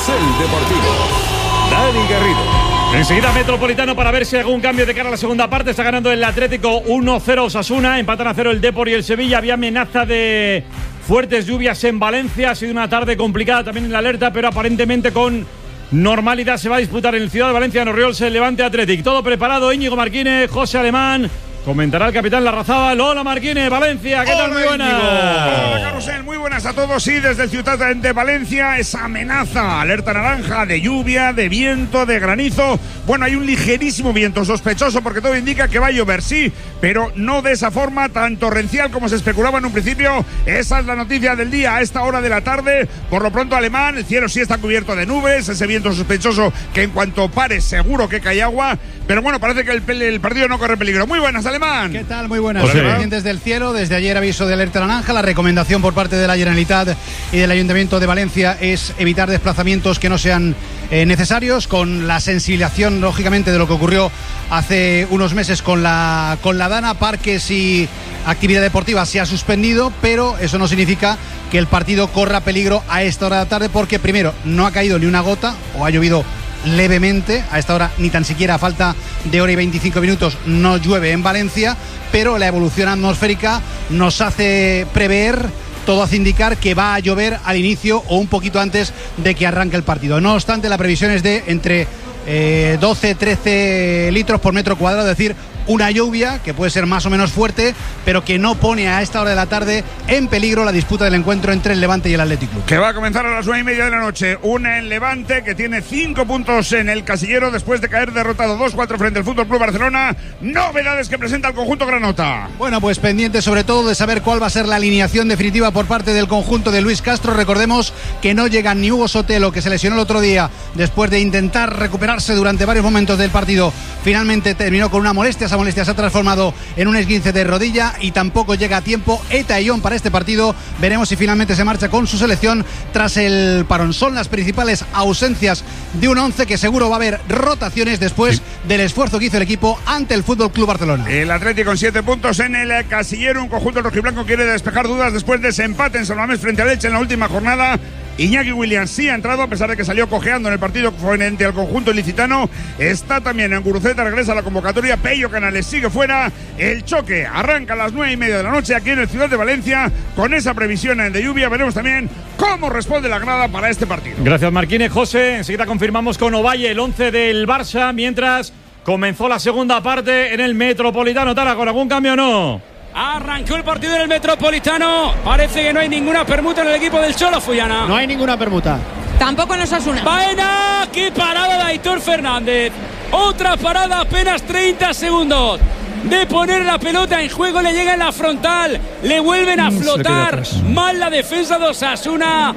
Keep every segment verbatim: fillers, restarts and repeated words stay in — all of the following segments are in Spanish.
Carrusel Deportivo. Dani Garrido. Enseguida Metropolitano para ver si hay algún cambio de cara a la segunda parte. Está ganando el Atlético uno cero Osasuna, empatan a cero el Depor y el Sevilla. Había amenaza de fuertes lluvias en Valencia. Ha sido una tarde complicada también en la alerta, pero aparentemente con normalidad se va a disputar en el Ciudad de Valencia, en Orriols, el Levante Athletic. Todo preparado, Íñigo Marquínez, José Alemán. Comentará el capitán Larrazábal. Hola Marquínez, Valencia, ¿qué tal? Muy buenas. Hola Carrusel, muy buenas a todos. Sí, desde el Ciudad de Valencia, esa amenaza, alerta naranja de lluvia, de viento, de granizo. Bueno, hay un ligerísimo viento sospechoso porque todo indica que va a llover, sí, pero no de esa forma tan torrencial como se especulaba en un principio. Esa es la noticia del día a esta hora de la tarde. Por lo pronto, Alemán, el cielo sí está cubierto de nubes, ese viento sospechoso que en cuanto pare seguro que cae agua. Pero bueno, parece que el, el partido no corre peligro. Muy buenas, Alemán. ¿Qué tal? Muy buenas. Pendientes del cielo. Desde ayer aviso de alerta naranja. La recomendación por parte de la Generalitat y del Ayuntamiento de Valencia es evitar desplazamientos que no sean eh, necesarios, con la sensibilización, lógicamente, de lo que ocurrió hace unos meses con la, con la Dana. Parques y actividad deportiva se ha suspendido, pero eso no significa que el partido corra peligro a esta hora de la tarde, porque primero, no ha caído ni una gota o ha llovido levemente. A esta hora ni tan siquiera a falta de hora y veinticinco minutos no llueve en Valencia, pero la evolución atmosférica nos hace prever, todo hace indicar que va a llover al inicio o un poquito antes de que arranque el partido. No obstante, la previsión es de entre eh, doce trece litros por metro cuadrado, es decir, una lluvia que puede ser más o menos fuerte, pero que no pone a esta hora de la tarde en peligro la disputa del encuentro entre el Levante y el Athletic Club. Que va a comenzar a las nueve y media de la noche. Una en Levante, que tiene cinco puntos en el casillero después de caer derrotado dos cuatro frente al Fútbol Club Barcelona. Novedades que presenta el conjunto granota. Bueno, pues pendiente sobre todo de saber cuál va a ser la alineación definitiva por parte del conjunto de Luis Castro. Recordemos que no llegan ni Hugo Sotelo, que se lesionó el otro día después de intentar recuperarse durante varios momentos del partido. Finalmente terminó con una molestia. Esa molestia se ha transformado en un esguince de rodilla, y tampoco llega a tiempo Eta Ayón para este partido. Veremos si finalmente se marcha con su selección tras el parón. Son las principales ausencias de un once que seguro va a haber rotaciones después sí. del esfuerzo que hizo el equipo ante el Fútbol Club Barcelona. El Atlético con siete puntos en el casillero. Un conjunto rojiblanco quiere despejar dudas después de ese empate en San Mamés frente al Elche en la última jornada. Iñaki Williams sí ha entrado, a pesar de que salió cojeando en el partido frente al conjunto ilicitano. Está también en Guruceta, regresa a la convocatoria. Pello Canales sigue fuera. El choque arranca a las nueve y media de la noche aquí en el Ciudad de Valencia, con esa previsión de lluvia. Veremos también cómo responde la grada para este partido. Gracias, Marquínez. José, enseguida confirmamos con Ovalle el once del Barça, mientras comenzó la segunda parte en el Metropolitano. Tara, ¿con algún cambio o no? Arrancó el partido en el Metropolitano. Parece que no hay ninguna permuta en el equipo del Cholo, Fuyana. No hay ninguna permuta. Tampoco en Osasuna. ¡Baena! ¡Qué parada de Aitor Fernández! Otra parada, apenas treinta segundos de poner la pelota en juego. Le llega en la frontal. Le vuelven a flotar. Mal la defensa de Osasuna.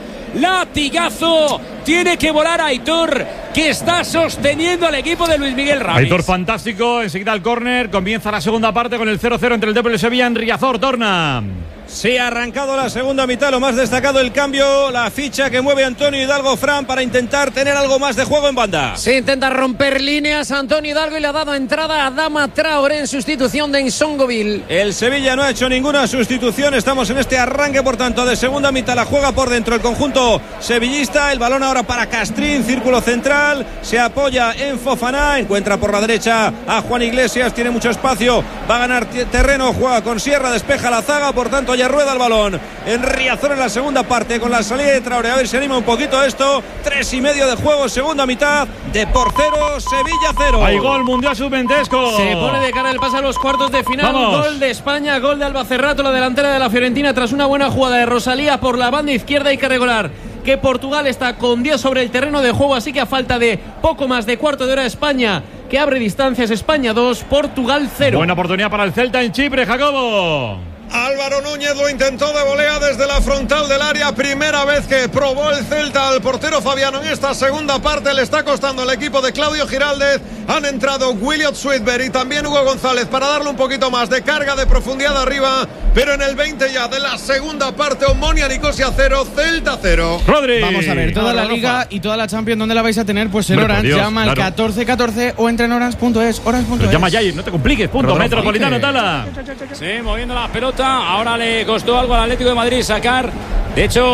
Latigazo. Tiene que volar Aitor, que está sosteniendo al equipo de Luis Miguel Ramis. Aitor fantástico. Enseguida el córner. Comienza la segunda parte con el cero cero entre el Depor y el Sevilla en Riazor. Torna. Sí, ha arrancado la segunda mitad. Lo más destacado el cambio, la ficha que mueve Antonio Hidalgo Fran para intentar tener algo más de juego en banda. Sí, intenta romper líneas Antonio Hidalgo y le ha dado entrada a Dama Traoré en sustitución de Nsongoville. El Sevilla no ha hecho ninguna sustitución. Estamos en este arranque, por tanto, de segunda mitad. La juega por dentro el conjunto sevillista. El balón ahora para Castrín, círculo central. Se apoya en Fofana. Encuentra por la derecha a Juan Iglesias. Tiene mucho espacio. Va a ganar terreno. Juega con Sierra. Despeja la zaga. Por tanto, ya rueda el balón en Riazor en la segunda parte con la salida de Traoré. A ver si anima un poquito esto. Tres y medio de juego, segunda mitad. De por cero, Sevilla cero. Hay gol mundial sub-veintesco. Se pone de cara el pase a los cuartos de final. Vamos. Gol de España, gol de Albacerrato, la delantera de la Fiorentina, tras una buena jugada de Rosalía por la banda izquierda. Hay que recordar que Portugal está con diez sobre el terreno de juego, así que a falta de poco más de cuarto de hora, España que abre distancias. España dos, Portugal cero. Buena oportunidad para el Celta en Chipre, Jacobo. Álvaro Núñez lo intentó de volea desde la frontal del área. Primera vez que probó el Celta al portero Fabiano en esta segunda parte. Le está costando al equipo de Claudio Giraldez. Han entrado Williot Sweetberg y también Hugo González para darle un poquito más de carga, de profundidad arriba. Pero en el veinte ya de la segunda parte, Omonia Nicosia cero, Celta cero. Rodri. Vamos a ver, toda la Liga y toda la Champions, ¿dónde la vais a tener? Pues en Orange. Dios, llama claro. al catorce catorce o entra en orange punto es. Orange punto es. Llama ya y no te compliques. Punto. Rodolfo, Metropolitano, dije. Tala. Sí, moviendo la pelota. Ahora le costó algo al Atlético de Madrid sacar. De hecho,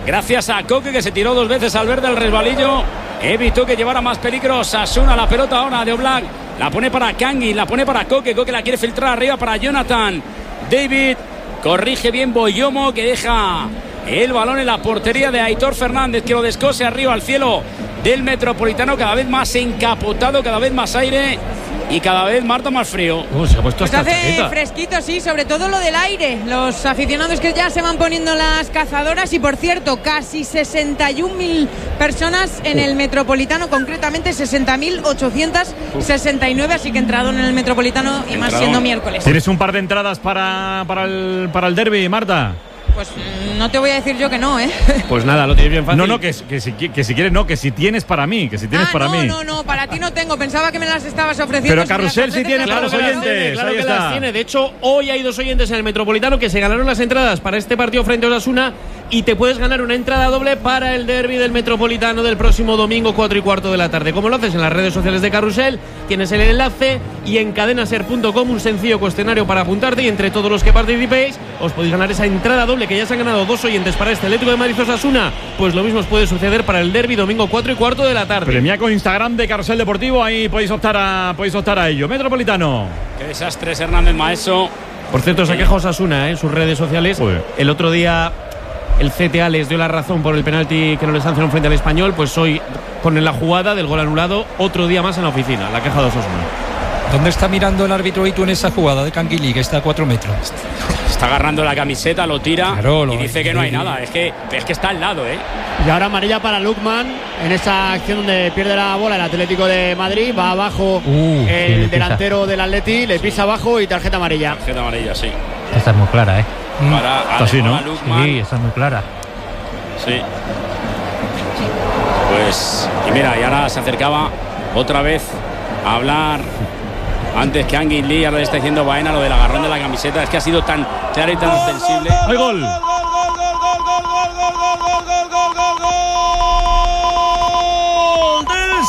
Gracias a Coque, que se tiró dos veces al verde el resbalillo. Evitó que llevara más peligro Osasuna. La pelota ahora de Oblak. La pone para Kangin, la pone para Coque. Coque la quiere filtrar arriba para Jonathan David. Corrige bien Boyomo, que deja el balón en la portería de Aitor Fernández, que lo descose arriba al cielo del Metropolitano. Cada vez más encapotado, cada vez más aire y cada vez, Marta, más frío. Uh, se ha puesto pues hasta hace chaqueta. fresquito, sí, sobre todo lo del aire. Los aficionados que ya se van poniendo las cazadoras. Y por cierto, casi sesenta y un mil personas en el Metropolitano, concretamente sesenta mil ochocientos sesenta y nueve. Así que entrado en el Metropolitano y más Entradón. siendo miércoles. ¿Tienes un par de entradas para, para, el, para el derbi, Marta? Pues no te voy a decir yo que no, ¿eh? Pues nada, lo tienes bien fácil. No, no, que, que, si, que si quieres no, que si tienes para mí, que si tienes ah, para no, mí. no, no, para ti no tengo. Pensaba que me las estabas ofreciendo. Pero Si me las Carrusel sí ofreces, tiene las para los voy a oyentes. hacer. Claro ahí que está. las tiene. De hecho, hoy hay dos oyentes en el Metropolitano que se ganaron las entradas para este partido frente a Osasuna y te puedes ganar una entrada doble para el derbi del Metropolitano del próximo domingo, cuatro y cuarto de la tarde. Como lo haces en las redes sociales de Carrusel, tienes el enlace y en cadenaser punto com un sencillo cuestionario para apuntarte y entre todos los que participéis os podéis ganar esa entrada doble que ya se han ganado dos oyentes para este Atlético de Madrid Osasuna. Pues lo mismo os puede suceder para el derbi domingo cuatro y cuarto de la tarde. Premia con Instagram de Carrusel Deportivo, ahí podéis optar a, podéis optar a ello. Metropolitano. Qué desastre es Hernández Maeso. Por cierto, se queja Osasuna ¿eh? en sus redes sociales. Joder. El otro día el C T A les dio la razón por el penalti que no les sancionaron frente al Español. Pues hoy ponen la jugada del gol anulado otro día más en la oficina. La queja de Osasuna. ¿Dónde está mirando el árbitro Itu en esa jugada de Canguilí, que está a cuatro metros? Está agarrando la camiseta, lo tira Claro, lo- y dice que no hay nada. Es que, es que está al lado, ¿eh? Y ahora amarilla para Lukman en esa acción donde pierde la bola el Atlético de Madrid. Va abajo Uh, sí, el le pisa. delantero del Atleti, le pisa abajo y tarjeta amarilla. Tarjeta amarilla, sí. Esta es muy clara, ¿eh? Para Está así, ¿no? Lukman. Sí, esta es muy clara. Sí. Pues, y mira, y ahora se acercaba otra vez a hablar antes que Angin Lee. Ahora le está diciendo Baena lo del agarrón de la camiseta. Es que ha sido tan claro y tan ostensible. ¡Hay gol! Del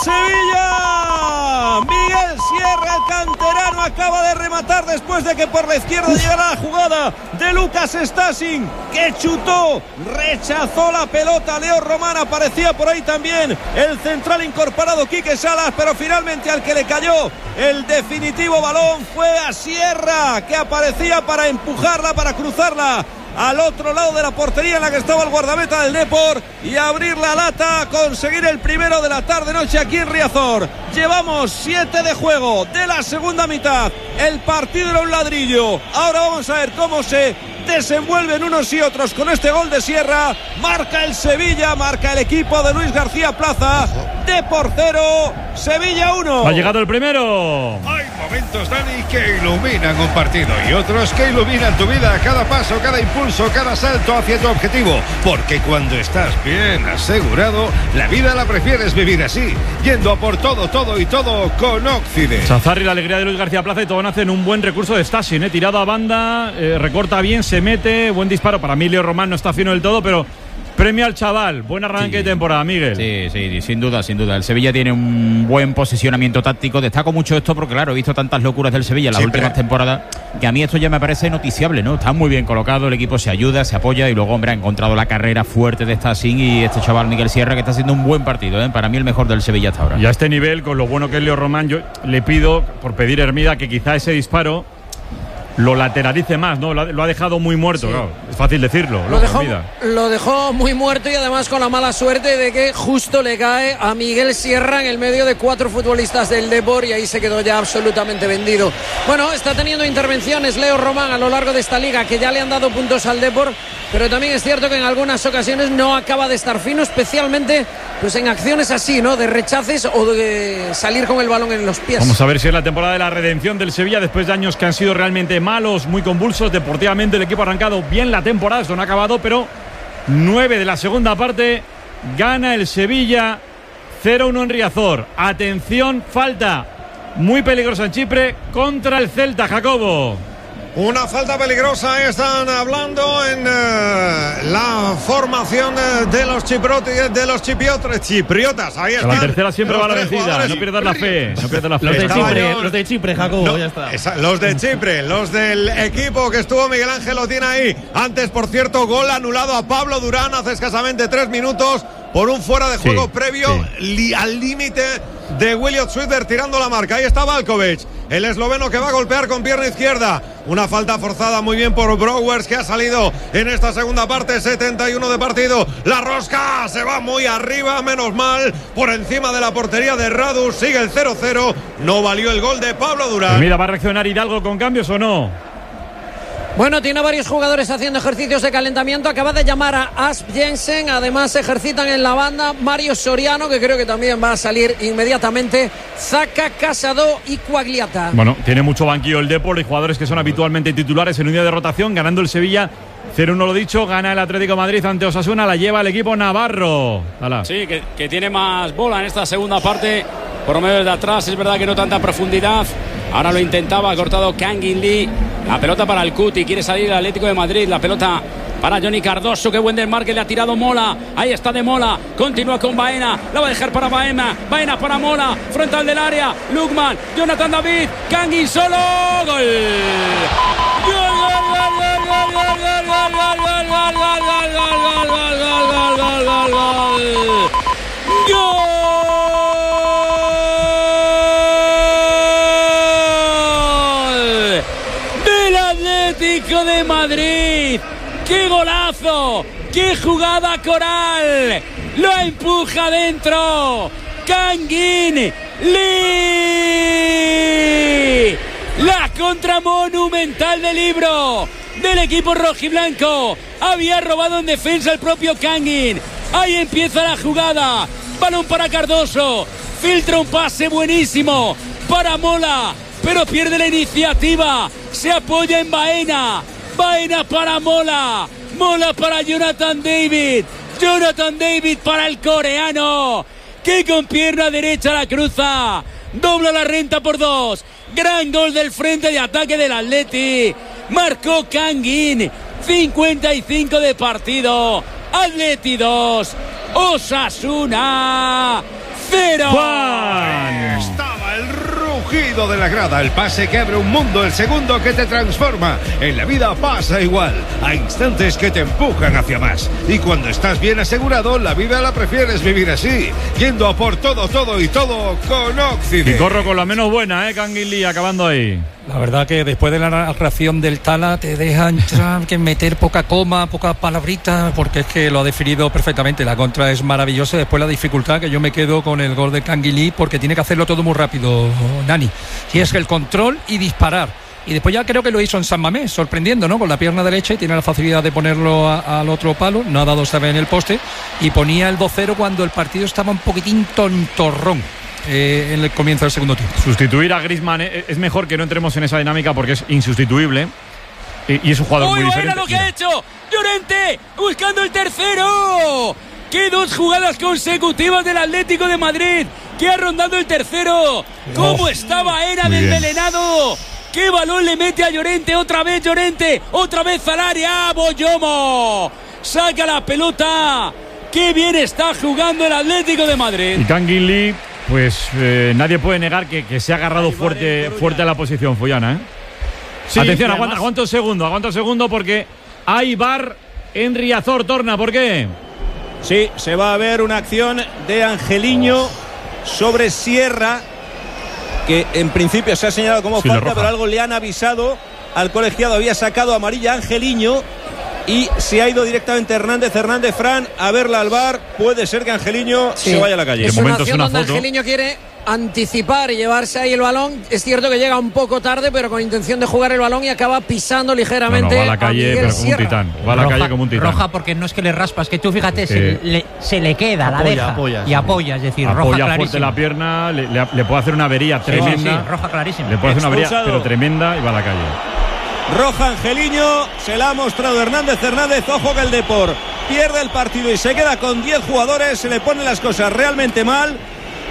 Sevilla. Miguel Sierra, el canterano, acaba de rematar después de que por la izquierda llegara la jugada de Lucas Stasing, que chutó, rechazó la pelota. Leo Román, aparecía por ahí también el central incorporado Quique Salas, pero finalmente al que le cayó el definitivo balón fue a Sierra, que aparecía para empujarla, para cruzarla al otro lado de la portería en la que estaba el guardameta del Depor y abrir la lata, conseguir el primero de la tarde-noche aquí en Riazor. Llevamos siete de juego de la segunda mitad. El partido era un ladrillo. Ahora vamos a ver cómo se desenvuelven unos y otros con este gol de Sierra. Marca el Sevilla, marca el equipo de Luis García Plaza. Depor cero, Sevilla uno. Ha llegado el primero. Hay momentos, Dani, que iluminan un partido y otros que iluminan tu vida, cada paso, cada impulso, cada salto hacia tu objetivo. Porque cuando estás bien asegurado, la vida la prefieres vivir así, yendo a por todo, todo y todo con Occident. Sazarri, la alegría de Luis García Plaza, y todo nace en un buen recurso de Stasin, ¿eh? Tirado a banda, eh, recorta bien, se mete, buen disparo. Para mí Leo Román no está fino del todo, pero premio al chaval. Buen arranque Sí. de temporada, Miguel. Sí, sí, sin duda, sin duda. El Sevilla tiene un buen posicionamiento táctico. Destaco mucho esto porque, claro, he visto tantas locuras del Sevilla en las Siempre. últimas temporadas que a mí esto ya me parece noticiable, ¿no? Está muy bien colocado, el equipo se ayuda, se apoya y luego, hombre, ha encontrado la carrera fuerte de Stasin y este chaval Miguel Sierra, que está haciendo un buen partido, ¿eh? Para mí el mejor del Sevilla hasta ahora. Y a este nivel, con lo bueno que es Leo Román, yo le pido, por pedir Hermida, que quizá ese disparo lo lateralice más, ¿no? Lo ha, lo ha dejado muy muerto, Sí. claro. Es fácil decirlo. Lo Loco, dejó, Hermida. lo dejó muy muerto y además con la mala suerte de que justo le cae a Miguel Sierra en el medio de cuatro futbolistas del Depor y ahí se quedó ya absolutamente vendido. Bueno, está teniendo intervenciones Leo Román a lo largo de esta liga que ya le han dado puntos al Depor, pero también es cierto que en algunas ocasiones no acaba de estar fino, especialmente pues en acciones así, ¿no? De rechaces o de salir con el balón en los pies. Vamos a ver si es la temporada de la redención del Sevilla después de años que han sido realmente malos, muy convulsos. Deportivamente el equipo ha arrancado bien la temporada, esto no ha acabado, pero nueve de la segunda parte, gana el Sevilla cero uno en Riazor. Atención, falta muy peligrosa en Chipre contra el Celta, Jacobo. Una falta peligrosa, están hablando en uh, la formación uh, de los chipriotas, de los chipriotas, chipriotas. Ahí está. La tercera siempre va a la vencida, no pierdas la fe, no pierdas la fe. Los de Chipre, los de Chipre, Jacobo, no, ya está. Esa, los de Chipre, los del equipo que estuvo Miguel Ángel lo tiene ahí. Antes, por cierto, gol anulado a Pablo Durán hace escasamente tres minutos por un fuera de juego sí, previo sí. li, al límite de Williot Swider tirando la marca. Ahí está Valkovic, el esloveno que va a golpear con pierna izquierda. Una falta forzada muy bien por Browers, que ha salido en esta segunda parte, setenta y uno de partido. La rosca se va muy arriba, menos mal, por encima de la portería de Radus. Sigue el cero cero, no valió el gol de Pablo Durán. Pues mira, ¿va a reaccionar Hidalgo con cambios o no? Bueno, tiene varios jugadores haciendo ejercicios de calentamiento. Acaba de llamar a Asp Jensen. Además, se ejercitan en la banda Mario Soriano, que creo que también va a salir inmediatamente. Zaca, Casado y Quagliata. Bueno, tiene mucho banquillo el Depor y jugadores que son habitualmente titulares en un día de rotación. Ganando el Sevilla cero uno, lo dicho. Gana el Atlético de Madrid ante Osasuna. La lleva el equipo navarro. Hala. Sí, que, que tiene más bola en esta segunda parte. Por lo menos desde atrás. Es verdad que no tanta profundidad. Ahora lo intentaba, ha cortado Kangin Lee. La pelota para el Cuti, quiere salir el Atlético de Madrid. La pelota para Johnny Cardoso, qué buen desmarque, le ha tirado Mola. Ahí está de Mola, continúa con Baena. La va a dejar para Baena, Baena para Mola. Frontal del área, Lukman, Jonathan David, Kangin solo. Gol. Gol, gol, gol, gol, gol, gol, gol, gol, gol, gol, gol, gol, gol, gol, gol. Atlético de Madrid. ¡Qué golazo! ¡Qué jugada coral! Lo empuja adentro Kangin Lee. La contra monumental del libro del equipo rojiblanco. Había robado en defensa el propio Kangin. Ahí empieza la jugada. Balón para Cardoso. Filtra un pase buenísimo para Mola, pero pierde la iniciativa. Se apoya en Baena. Baena para Mola. Mola para Jonathan David. Jonathan David para el coreano, que con pierna derecha la cruza. Dobla la renta por dos. Gran gol del frente de ataque del Atleti. Marcó Kangin. cincuenta y cinco de partido. Atleti dos. Osasuna cero. Ahí estaba el rugido de la grada, el pase que abre un mundo, el segundo que te transforma. En la vida pasa igual, hay instantes que te empujan hacia más. Y cuando estás bien asegurado, la vida la prefieres vivir así, yendo a por todo, todo y todo con Occidente. Y corro con la menos buena, eh, Kangin Lee, acabando ahí. La verdad que después de la narración del Tala te deja entrar, que meter poca coma, poca palabrita, porque es que lo ha definido perfectamente. La contra es maravillosa. Después la dificultad, que yo me quedo con el gol de Kangin Lee, porque tiene que hacerlo todo muy rápido, Nani. Y es el control y disparar. Y después ya creo que lo hizo en San Mamés, sorprendiendo, ¿no? Con la pierna derecha, y tiene la facilidad de ponerlo a, al otro palo. No ha dado esta vez en el poste. Y ponía el dos cero cuando el partido estaba un poquitín tontorrón. Eh, en el comienzo del segundo tiempo. Sustituir a Griezmann eh, es mejor que no entremos en esa dinámica, porque es insustituible eh, y es un jugador muy, muy diferente. Lo que ha hecho Llorente buscando el tercero. ¡Qué dos jugadas consecutivas del Atlético de Madrid, que ha rondado el tercero! ¿Cómo oh, estaba Era del envenenado? ¡Qué balón le mete a Llorente! Otra vez Llorente, otra vez al área. Boyomo saca la pelota. ¡Qué bien está jugando el Atlético de Madrid! Y Kangin Lee, pues eh, nadie puede negar que, que se ha agarrado fuerte, fuerte a la posición Follana, ¿eh? Sí, atención, aguanta, aguanta un segundo, aguanta un segundo, porque hay V A R en Riazor. Torna, ¿por qué? Sí, se va a ver una acción de Angeliño sobre Sierra, que en principio se ha señalado como sí, falta, pero algo le han avisado al colegiado. Había sacado amarilla a Angeliño y se ha ido directamente Hernández. Hernández, Fran, a verla al V A R. Puede ser que Angeliño sí. se vaya a la calle. Es una acción donde Angeliño quiere anticipar y llevarse ahí el balón. Es cierto que llega un poco tarde, pero con intención de jugar el balón, y acaba pisando ligeramente. No, no, va a la calle, a pero como un titán. Va a la roja, calle como un titán. Roja, porque no es que le raspas, que tú fíjate, sí. se, le, se le queda, apoya, la deja apoya, y sí. apoya, es decir, apoya roja clarísima. Fuerte la pierna, le, le, le puede hacer una avería sí, tremenda. Sí, roja clarísima. Le puede hacer una avería, pero tremenda, y va a la calle. Roja Angeliño, se la ha mostrado Hernández. Hernández, ojo que el Depor pierde el partido y se queda con diez jugadores. Se le ponen las cosas realmente mal.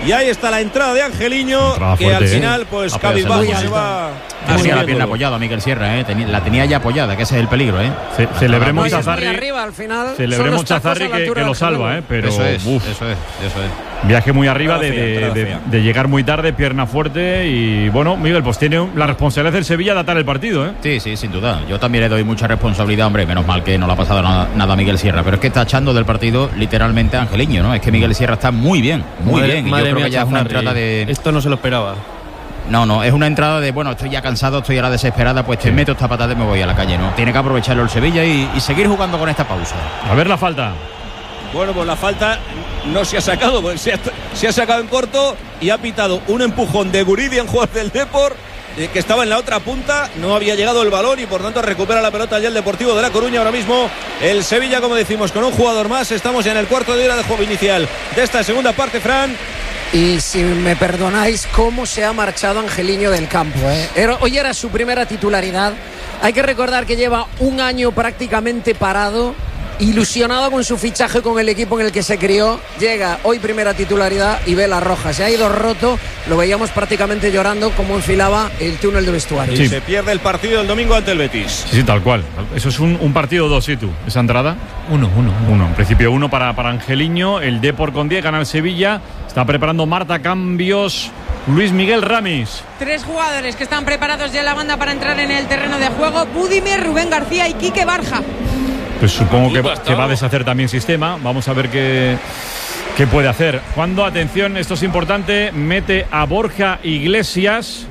Y ahí está la entrada de Angeliño, Entrada que fuerte, al ¿eh? final, pues cabizbajo se va. Tenía la pierna apoyada Miguel Sierra, ¿eh? Tenía- la tenía ya apoyada, que ese es el peligro, ¿eh? Ce- celebremos Muy Chazarri, arriba al final. celebremos son los tacos Chazarri a la que, altura que del lo salva, gemelo. ¿eh? Pero Eso es, uf, eso es, eso es. viaje muy arriba de, Entrada fea, de- entrada de- fea. de llegar muy tarde, pierna fuerte y bueno, Miguel, pues tiene la responsabilidad del Sevilla de atar el partido, ¿eh? Sí, sí, sin duda. Yo también le doy mucha responsabilidad, hombre. Menos mal que no le ha pasado nada, nada a Miguel Sierra. Pero es que está echando del partido literalmente a Angeliño, ¿no? Es que Miguel Sierra está muy bien, muy Madre- bien. Y yo madre creo mía, que ya es una Chazarri, entrada de. Esto no se lo esperaba. No, no, es una entrada de, bueno, estoy ya cansado, estoy ahora desesperada, pues te meto esta patada y me voy a la calle, ¿no? Tiene que aprovecharlo el Sevilla y, y seguir jugando con esta pausa. A ver la falta. Bueno, pues la falta no se ha sacado, pues se ha, se ha sacado en corto y ha pitado un empujón de Guridi en jugador del Depor, eh, que estaba en la otra punta, no había llegado el balón y por tanto recupera la pelota ya el Deportivo de La Coruña. Ahora mismo el Sevilla, como decimos, con un jugador más. Estamos ya en el cuarto de hora de juego inicial de esta segunda parte, Fran. Y si me perdonáis, cómo se ha marchado Angeliño del campo, ¿eh? Era- hoy era su primera titularidad. Hay que recordar que lleva un año prácticamente parado, ilusionado con su fichaje con el equipo en el que se crió. Llega hoy primera titularidad y ve la roja. Se ha ido roto, lo veíamos prácticamente llorando como enfilaba el túnel de vestuario. Y se pierde el partido el domingo ante el Betis. Sí, sí, tal cual. Eso es un, un partido dos, ¿sí tú? ¿Esa entrada? Uno, uno. Uno. En principio uno para, para Angeliño. El Depor con diez, gana el Sevilla. Está preparando Marta cambios. Luis Miguel Ramis. Tres jugadores que están preparados ya en la banda para entrar en el terreno de juego: Budimir, Rubén García y Quique Barja. Pues supongo que, bastado. que va a deshacer también sistema. Vamos a ver qué, qué puede hacer. Cuando, atención, esto es importante, mete a Borja Iglesias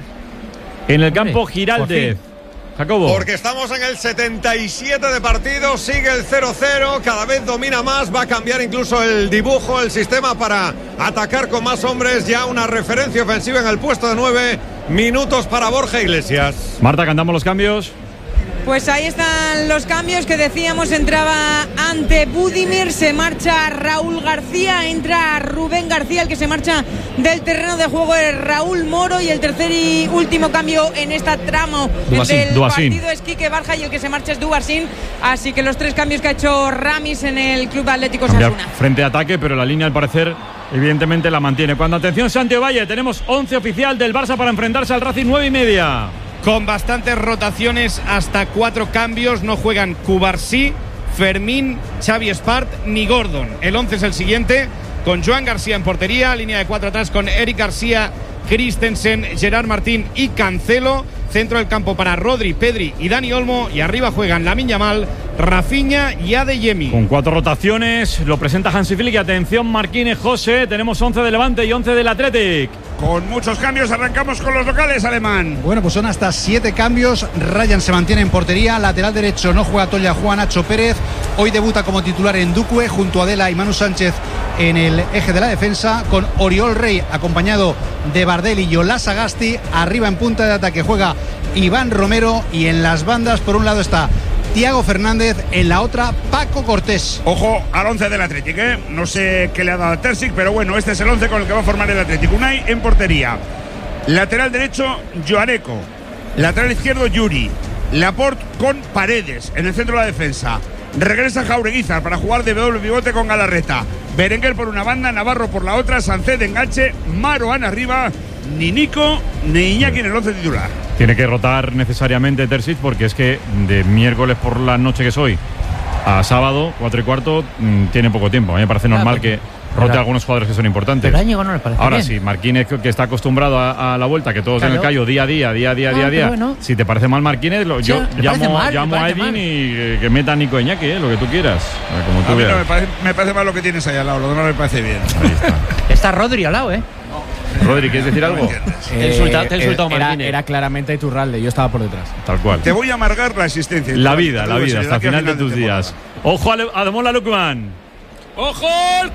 en el campo Giraldez. Jacobo. Porque estamos en el setenta y siete de partido, sigue el cero cero, cada vez domina más, va a cambiar incluso el dibujo, el sistema para atacar con más hombres, ya una referencia ofensiva en el puesto de nueve, minutos para Borja Iglesias. Marta, cantamos los cambios. Pues ahí están los cambios que decíamos. Entraba ante Budimir, se marcha Raúl García, entra Rubén García, el que se marcha del terreno de juego es Raúl Moro, y el tercer y último cambio en esta tramo Dubasin, del Dubasin. partido es Quique Barja, y el que se marcha es Dubasin. Así que los tres cambios que ha hecho Ramis en el Club Atlético Cambiar Osasuna. frente a ataque, pero la línea al parecer evidentemente la mantiene. Cuando, atención, Santiago Valle, tenemos once oficial del Barça para enfrentarse al Racing, nueve y media. Con bastantes rotaciones, hasta cuatro cambios. No juegan Cubarsí, Fermín, Xavi Espart ni Gordon. El once es el siguiente, con Joan García en portería, línea de cuatro atrás con Eric García, Christensen, Gerard Martín y Cancelo. Centro del campo para Rodri, Pedri y Dani Olmo, y arriba juegan Lamine Yamal, Rafinha y Adeyemi. Con cuatro rotaciones, lo presenta Hansi Flick. Y atención, Marquínez, José, tenemos once de Levante y once del Athletic. Con muchos cambios arrancamos con los locales, Alemán. Bueno, pues son hasta siete cambios. Ryan se mantiene en portería. Lateral derecho no juega Toya, Juan Nacho Pérez. Hoy debuta como titular en Duque, junto a Adela y Manu Sánchez en el eje de la defensa, con Oriol Rey acompañado de Bardel y Yolas Sagasti. Arriba en punta de ataque juega Iván Romero, y en las bandas por un lado está Thiago Fernández, en la otra Paco Cortés. Ojo al once del Athletic, ¿eh? No sé qué le ha dado a Terzic, pero bueno, este es el once con el que va a formar el Athletic. Unai en portería. Lateral derecho, Joaneco. Lateral izquierdo, Yuri. Laporte con Paredes en el centro de la defensa. Regresa Jaureguizar para jugar de doble pivote con Galarreta. Berenguer por una banda, Navarro por la otra, Sancet de enganche, Maroán arriba. Ni Nico ni Iñaki en el once titular. Tiene que rotar necesariamente Terzic, porque es que de miércoles por la noche que es hoy a sábado, cuatro y cuarto, mmm, tiene poco tiempo. A mí me parece normal Ah, que pero, rote a algunos jugadores que son importantes. Pero Áñigo no le parece Ahora bien. sí, Marquínez, que está acostumbrado a, a la vuelta, que todos Claro. en el callo día a día, día a día, Ah, día a pero día. bueno. Si te parece mal Marquínez, lo- Sí, yo le parece llamo, mal, le llamo a parece Edin mal. y que, que meta a Nico Iñaki, eh, lo que tú quieras. eh, Como tú A mí no veas. me parece, me parece mal lo que tienes ahí al lado, lo demás me parece bien. Ahí está. Está Rodri al lado, ¿eh? Rodri, ¿quieres decir algo? Te insulta- te ha insultado era, Martínez. era claramente Iturralde, yo estaba por detrás. Tal cual. Te voy a amargar la existencia. La vida, la Te lo vida, digo, hasta el aquí al final de tus temporada. días. Ojo a Le- a Demola Lukman. ¡Ojo el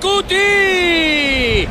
Cuti!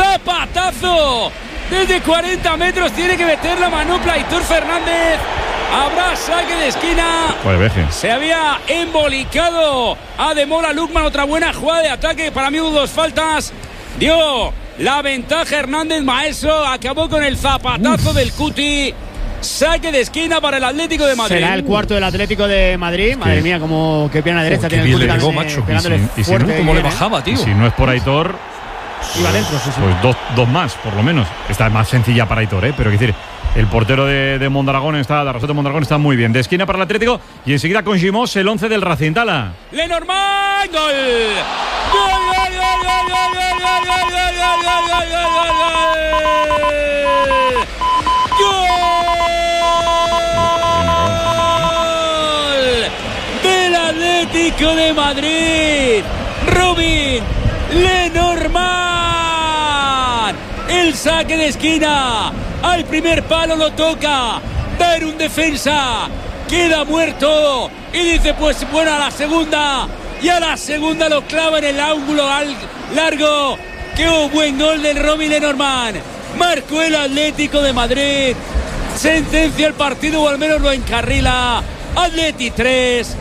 ¡Zapatazo! Desde cuarenta metros tiene que meter la manopla Aitor Fernández. Habrá saque de esquina. Joder, veje. Se había embolicado a Demola Lukman. Otra buena jugada de ataque. Para mí hubo dos faltas. Dio la ventaja Hernández Maeso. Acabó con el zapatazo del Cuti. Saque de esquina para el Atlético de Madrid. Será el cuarto del Atlético de Madrid. Madre mía, como que pierna derecha Joder, qué tiene el bien Cuti le pegó, también, eh, macho. pegándole Y si- y si no, fuerte ¿cómo le bien, ¿eh? bajaba, tío? Y si no es por Aitor, Iba dentro, sí, sí. Pues dos, dos más, por lo menos. Esta es más sencilla para Aitor, ¿eh? Pero quiero decir, el portero de, de Mondragón está, de Arrasate de Mondragón está muy bien. De esquina para el Atlético y enseguida con Gimos el once del Racing. Tala. Lenormand, gol. Gol, gol, gol, gol, gol, gol, gol, gol, gol, gol, gol, gol, gol. Del Atlético de Madrid. Robin Lenormand. El saque de esquina. Al primer palo lo toca. Ver un defensa. Queda muerto. Y dice, pues bueno, a la segunda. Y a la segunda lo clava en el ángulo al largo. ¡Qué buen gol del Robin Lenormand! Marcó el Atlético de Madrid. Sentencia el partido, o al menos lo encarrila. Atleti tres,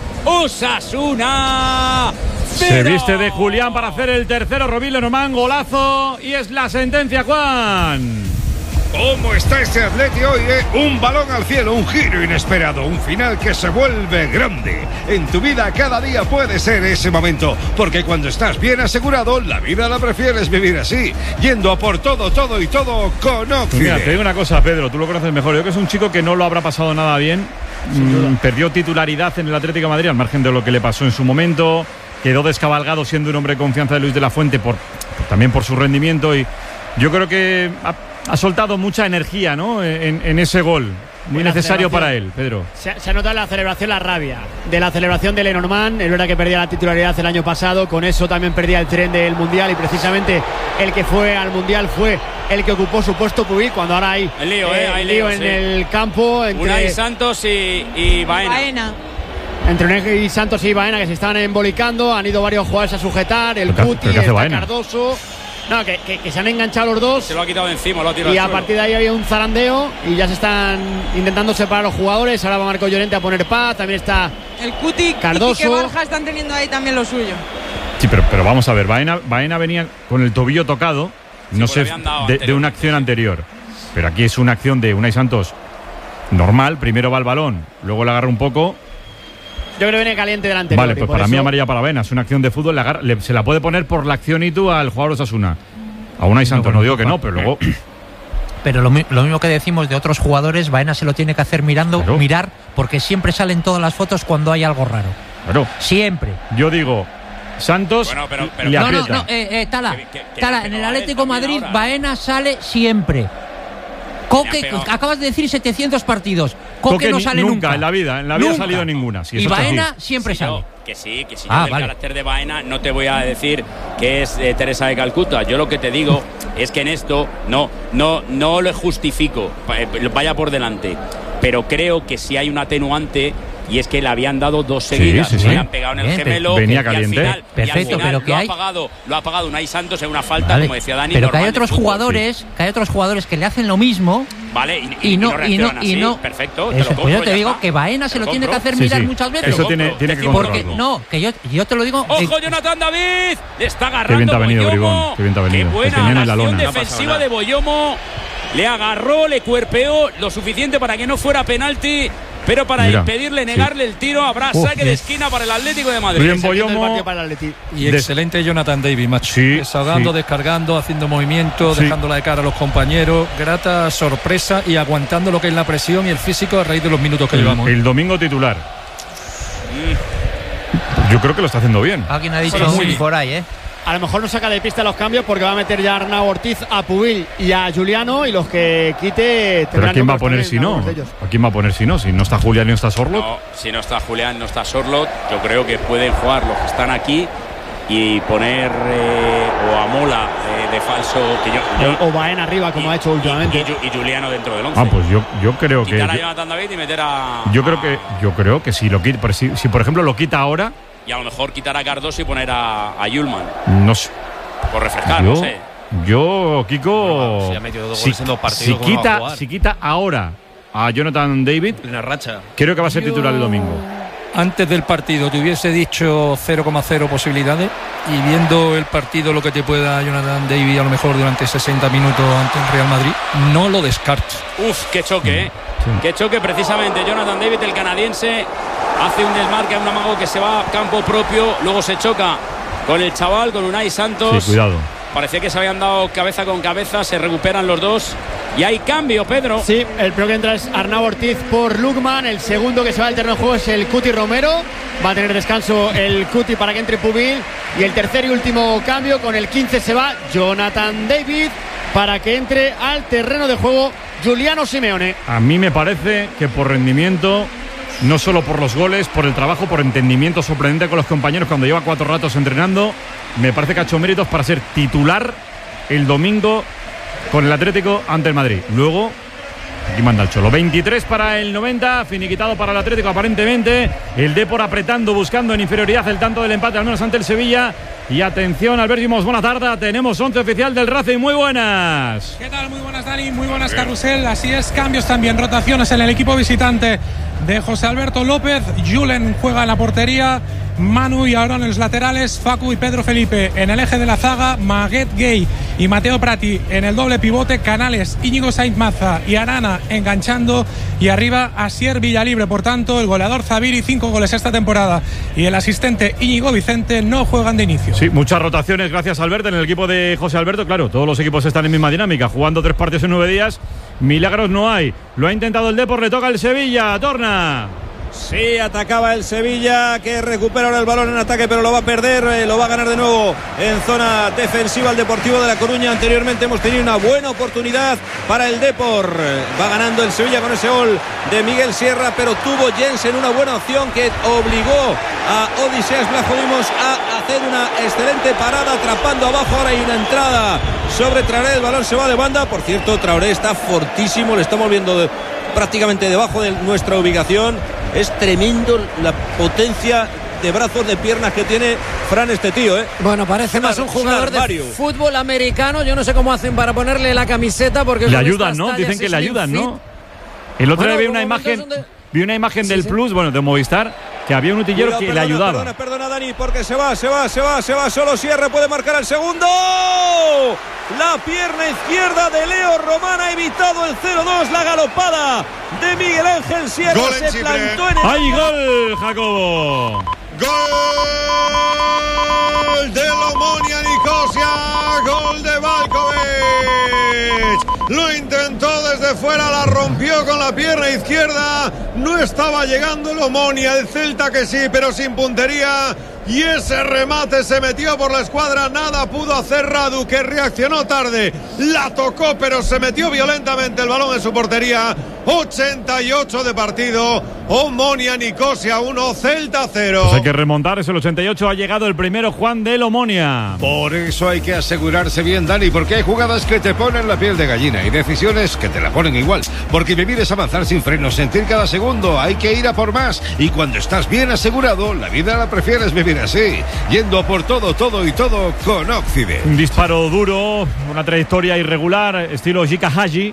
Osasuna Se viste de Julián para hacer el tercero. Robin Lenormand, golazo. Y es la sentencia, Juan. ¿Cómo está este Atleti hoy? Eh? Un balón al cielo, un giro inesperado, un final que se vuelve grande. En tu vida cada día puede ser ese momento, porque cuando estás bien asegurado, la vida la prefieres vivir así, yendo a por todo, todo y todo con Oxide. Mira, te digo una cosa, Pedro, tú lo conoces mejor. Yo creo que es un chico que no lo habrá pasado nada bien. Mm, perdió titularidad en el Atlético de Madrid, al margen de lo que le pasó en su momento. Quedó descabalgado siendo un hombre de confianza de Luis de la Fuente, por, por también por su rendimiento. Y yo creo que ha, ha soltado mucha energía, ¿no? En, en ese gol. Muy necesario para él, Pedro. Se, se ha notado en la celebración la rabia de la celebración de Lenormand. Es verdad que perdía la titularidad el año pasado, con eso también perdía el tren del Mundial, y precisamente el que fue al Mundial fue el que ocupó su puesto Pubil, cuando ahora hay el lío, eh, eh, hay lío lío, en sí. el campo entre Unai Santos y, y Baena. Baena. Entre Unai Santos y Baena, que se están embolicando. Han ido varios jugadores a sujetar, el Guti, el Cardoso. No, que, que, que se han enganchado los dos. Se lo ha quitado de encima, lo ha tirado y al a suelo. partir de ahí había un zarandeo y ya se están intentando separar los jugadores. Ahora va Marco Llorente a poner paz. También está el Cuti, Cardoso. Y que Barja están teniendo ahí también lo suyo. Sí, pero, pero vamos a ver, Baena, Baena venía con el tobillo tocado, sí, no sé, de, de una acción anterior. Pero aquí es una acción de Unai Santos normal. Primero va el balón, luego le agarra un poco. Yo creo que viene caliente delante. Vale, pues para eso... mí amarilla para Baena. Es una acción de fútbol, le agarra, le, se la puede poner por la acción y tú al jugador Osasuna. A Unai Santos no, no digo que no, pero luego... Pero lo, lo mismo que decimos de otros jugadores, Baena se lo tiene que hacer mirando, claro. mirar, porque siempre salen todas las fotos cuando hay algo raro. Claro. Siempre. Yo digo, Santos bueno, pero, pero, le no, aprieta. no, no, eh, eh, Tala, que, que, que Tala, en el Atlético Madrid, ahora. Baena sale siempre. Coque, acabas de decir setecientos partidos. Coque, Coque no sale nunca. nunca. En la vida, en la vida nunca. ha salido ninguna. Si y Baena siempre sí, sale. No, que sí, que si ah, no del vale. carácter de Baena no te voy a decir que es eh, Teresa de Calcuta. Yo lo que te digo es que en esto no, no, no lo justifico, vaya por delante. Pero creo que sí hay un atenuante. Y es que le habían dado dos seguidas, sí, sí, sí. le han pegado en el Bien, gemelo. Venía y caliente. Al final, Perfecto, y al final pero que lo, hay... ha pagado, lo ha pagado Unai Santos en una falta, vale. como decía Dani. Pero que hay otros jugadores, sí. que hay otros jugadores que le hacen lo mismo. Vale, y, y, y no, y no, y no, y no. Perfecto. Eso, te lo pues yo te ya digo está. que Baena se lo, lo tiene que hacer sí, mirar sí. muchas veces. Eso tiene, tiene que porque controlarlo. no, que yo, yo te lo digo. Ojo, eh, Jonathan David, le está agarrando. Qué bien te ha venido, Boyomo. Bribón. Qué bien te ha venido. Qué buena en la acción lona. defensiva no de Boyomo. Le agarró, le cuerpeó lo suficiente para que no fuera penalti. Pero para Mira, impedirle, negarle sí. el tiro, habrá uh, saque de esquina para el Atlético de Madrid. Bien, Boyomo. Y excelente Jonathan David, macho. Sí, Desahogando, sí. descargando, haciendo movimientos, sí. dejándola de cara a los compañeros. Grata sorpresa y aguantando lo que es la presión y el físico a raíz de los minutos que el, llevamos. El domingo titular. Mm. Yo creo que lo está haciendo bien. Alguien ha dicho bueno, muy sí. por ahí, ¿eh? A lo mejor no saca de pista los cambios porque va a meter ya a Arnau Ortiz, a Pubil y a Juliano, y los que quite. ¿Pero a quién va a poner si no? ¿A quién va a poner si no? Si no está Julián y no está Sorlot. No, si no está Julián, no está Sorlot. Yo creo que pueden jugar los que están aquí y poner eh, o a Mola eh, de falso. Que yo, yo, o Baena arriba, como y, ha hecho últimamente. Y, y, y Juliano dentro del once. Ah, pues yo, yo creo Quitar que. Quitar a Jonathan David y meter a. Yo creo que, yo creo que si lo quita. Si, si por ejemplo lo quita ahora. Y a lo mejor quitar a Cardoso y poner a, a Yulman. No sé. Por refrescar, yo, no sé. Yo, Kiko, no, no, si, si, si, quita, si quita ahora a Jonathan David, una racha. Creo que va a ser yo... titular el domingo. Antes del partido te hubiese dicho cero coma cero posibilidades, y viendo el partido lo que te pueda Jonathan David a lo mejor durante sesenta minutos ante el Real Madrid, no lo descarto. Uf, qué choque, ¿eh? Sí. Qué choque precisamente. Jonathan David, el canadiense, hace un desmarque a un amago que se va a campo propio, luego se choca con el chaval, con Unai Santos. Sí, cuidado. parecía que se habían dado cabeza con cabeza, se recuperan los dos y hay cambio, Pedro. Sí, el primero que entra es Arnau Ortiz por Lukman, el segundo que se va al terreno de juego es el Cuti Romero, va a tener descanso el Cuti para que entre Pubil, y el tercer y último cambio, con el quince se va Jonathan David para que entre al terreno de juego Giuliano Simeone. A mí me parece que por rendimiento, no solo por los goles, por el trabajo, por entendimiento sorprendente con los compañeros cuando lleva cuatro ratos entrenando, me parece que ha hecho méritos para ser titular el domingo con el Atlético ante el Madrid. Luego, aquí manda el Cholo. veintitrés para el noventa, finiquitado para el Atlético aparentemente. El Depor apretando, buscando en inferioridad el tanto del empate, al menos ante el Sevilla. Y atención, Albert Dimos, buena tarde. Tenemos once oficial del Racing, muy buenas. ¿Qué tal? Muy buenas, Dani, muy buenas, Carrusel. Así es, cambios también, rotaciones en el equipo visitante de José Alberto López. Julen juega en la portería, Manu y Aarón en los laterales, Facu y Pedro Felipe en el eje de la zaga, Maguet Gay y Mateo Prati en el doble pivote, Canales, Íñigo Sainz Maza y Arana enganchando, y arriba Asier Villalibre. Por tanto, el goleador Zaviri, cinco goles esta temporada, y el asistente Íñigo Vicente no juegan de inicio. Sí, muchas rotaciones, gracias Alberto, en el equipo de José Alberto. Claro, todos los equipos están en misma dinámica, jugando tres partidos en nueve días. Milagros no hay. Lo ha intentado el Depor, le toca el Sevilla. Torna. Sí, atacaba el Sevilla, que recupera ahora el balón en ataque, pero lo va a perder, eh, lo va a ganar de nuevo en zona defensiva el Deportivo de La Coruña. Anteriormente hemos tenido una buena oportunidad para el Depor. Va ganando el Sevilla con ese gol de Miguel Sierra, pero tuvo Jensen una buena opción que obligó a Odiseas Vlachodimos a hacer una excelente parada, atrapando abajo. Ahora hay una entrada sobre Traoré, el balón se va de banda. Por cierto, Traoré está fortísimo, le estamos viendo de, prácticamente debajo de nuestra ubicación. Es tremendo la potencia de brazos, de piernas que tiene Fran, este tío, ¿eh? Bueno, parece más un jugador de fútbol americano. Yo no sé cómo hacen para ponerle la camiseta, porque le ayudan, ¿no? Dicen que le ayudan, ¿no? El otro día vi una imagen, vi una imagen del Plus, bueno, de Movistar, que había un utillero que le ayudaba. Perdona, perdona, Dani, porque se va, se va, se va, se va. Solo Sierra puede marcar el segundo. La pierna izquierda de Leo Román ha evitado el cero dos. La galopada de Miguel Ángel Sierra gol se plantó en el... ¡Ay, gol, Jacobo! ¡Gol del Omonia Nicosia! ¡Gol de Valkovic! Lo intentó desde fuera, la rompió con la pierna izquierda. No estaba llegando el Omonia, el Celta que sí, pero sin puntería. Y ese remate se metió por la escuadra. Nada pudo hacer Radu, que reaccionó tarde. La tocó, pero se metió violentamente el balón en su portería. ochenta y ocho de partido. Omonia Nicosia uno, Celta cero. Pues hay que remontar, es el ochenta y ocho. Ha llegado el primero, Juan del Omonia. Por eso hay que asegurarse bien, Dani, porque hay jugadas que te ponen la piel de gallina y decisiones que te la ponen igual. Porque vivir es avanzar sin frenos, sentir cada segundo. Hay que ir a por más. Y cuando estás bien asegurado, la vida la prefieres vivir así, yendo a por todo, todo y todo con Occident. Un disparo duro, una trayectoria irregular, estilo Jika Haji.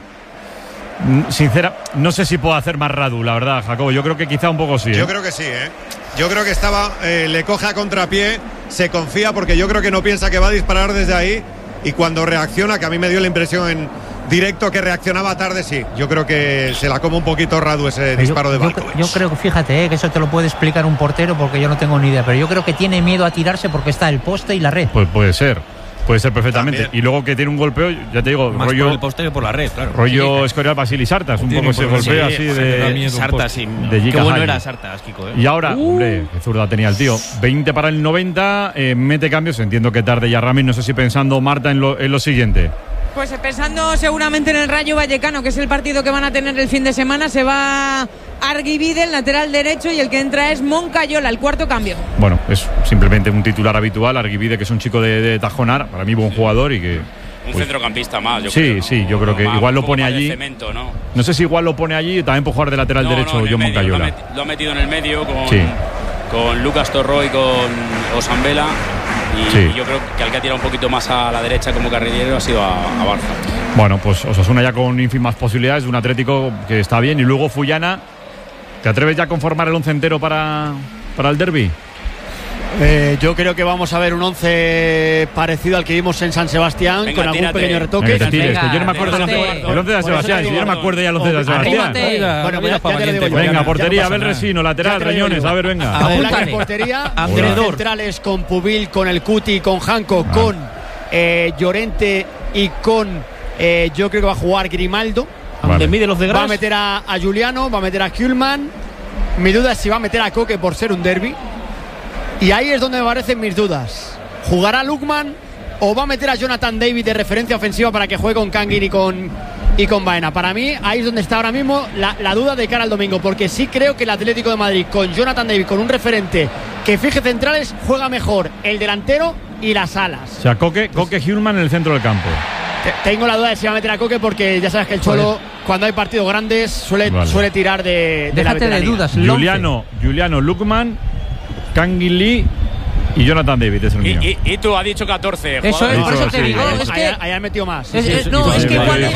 Sincera, no sé si puedo hacer más Radu, la verdad, Jacobo. Yo creo que quizá un poco sí. ¿eh? Yo creo que sí, ¿eh? Yo creo que estaba, eh, le coge a contrapié, se confía, porque yo creo que no piensa que va a disparar desde ahí. Y cuando reacciona, que a mí me dio la impresión en directo que reaccionaba tarde, sí. Yo creo que se la come un poquito Radu ese pero disparo yo, de Valkovic. Yo, yo creo que, fíjate, eh, que eso te lo puede explicar un portero, porque yo no tengo ni idea. Pero yo creo que tiene miedo a tirarse porque está el poste y la red. Pues puede ser. Puede ser perfectamente. También. Y luego que tiene un golpeo, ya te digo, más rollo. Por el poste que por la red, claro. Rollo sí, Escorial, Basili Sartas. Un poco ese golpeo sí, así de. Sartas, sí. De Qué bueno era Sartas, Kiko. ¿eh? Y ahora, uh. hombre, qué zurda tenía el tío. veinte para el noventa, eh, mete cambios. Entiendo que tarde ya Ramis. No sé si pensando, Marta, en lo, en lo siguiente. Pues pensando seguramente en el Rayo Vallecano, que es el partido que van a tener el fin de semana. Se va Arguibide, el lateral derecho, y el que entra es Moncayola, el cuarto cambio. Bueno, es simplemente un titular habitual. Arguibide, que es un chico de, de Tajonar, para mí buen jugador y que... Un pues, centrocampista más, yo sí, creo. Sí, sí, yo creo que más, igual lo pone allí. Cemento, ¿no? No sé si igual lo pone allí, también por jugar de lateral no, derecho no, John medio, Moncayola. Lo ha, metido, lo ha metido en el medio con, sí. con Lucas Torró y con Osambela. Y sí. yo creo que al que ha tirado un poquito más a la derecha como carrilero ha sido a, a Barça. Bueno, pues Osasuna ya con ínfimas posibilidades, de un Atlético que está bien. Y luego Fullana. ¿Te atreves ya a conformar el once entero para, para el derbi? Eh, yo creo que vamos a ver un once parecido al que vimos en San Sebastián. Venga, con algún tírate. pequeño retoque. Venga, tires, venga, que yo no me acuerdo del once de San Sebastián. Si yo no me acuerdo ya el once de San Sebastián. Bueno, pues ya, ya te lo digo yo. Venga, portería, Abel Resino, lateral, Reñones, a ver, venga. A ver, la portería, tres centrales con Pubil, con el Cuti, con Hanco, ah. con eh, Llorente y con eh, yo creo que va a jugar Grimaldo. Vale. De los de va a meter a, a Juliano, va a meter a Kuhlman. Mi duda es si va a meter a Koke por ser un derbi. Y ahí es donde me parecen mis dudas. ¿Jugará Lukman o va a meter a Jonathan David de referencia ofensiva para que juegue con Kangin y con, y con Baena? Para mí ahí es donde está ahora mismo la, la duda de cara al domingo, porque sí creo que el Atlético de Madrid con Jonathan David, con un referente que fije centrales, juega mejor el delantero y las alas. O sea, Koke, Koke Hjulman en el centro del campo. Tengo la duda de si va a meter a Koke, porque ya sabes que el Cholo, Joder. cuando hay partidos grandes, suele, vale. suele tirar de, de la veteranía. De dudas, Juliano, Juliano Lukman, Kangin Lee y Jonathan David es el y, mío. Y, y tú has dicho catorce. Eso es, por eso te digo. Es que ahí han metido más. Es, es, no, es que cuando...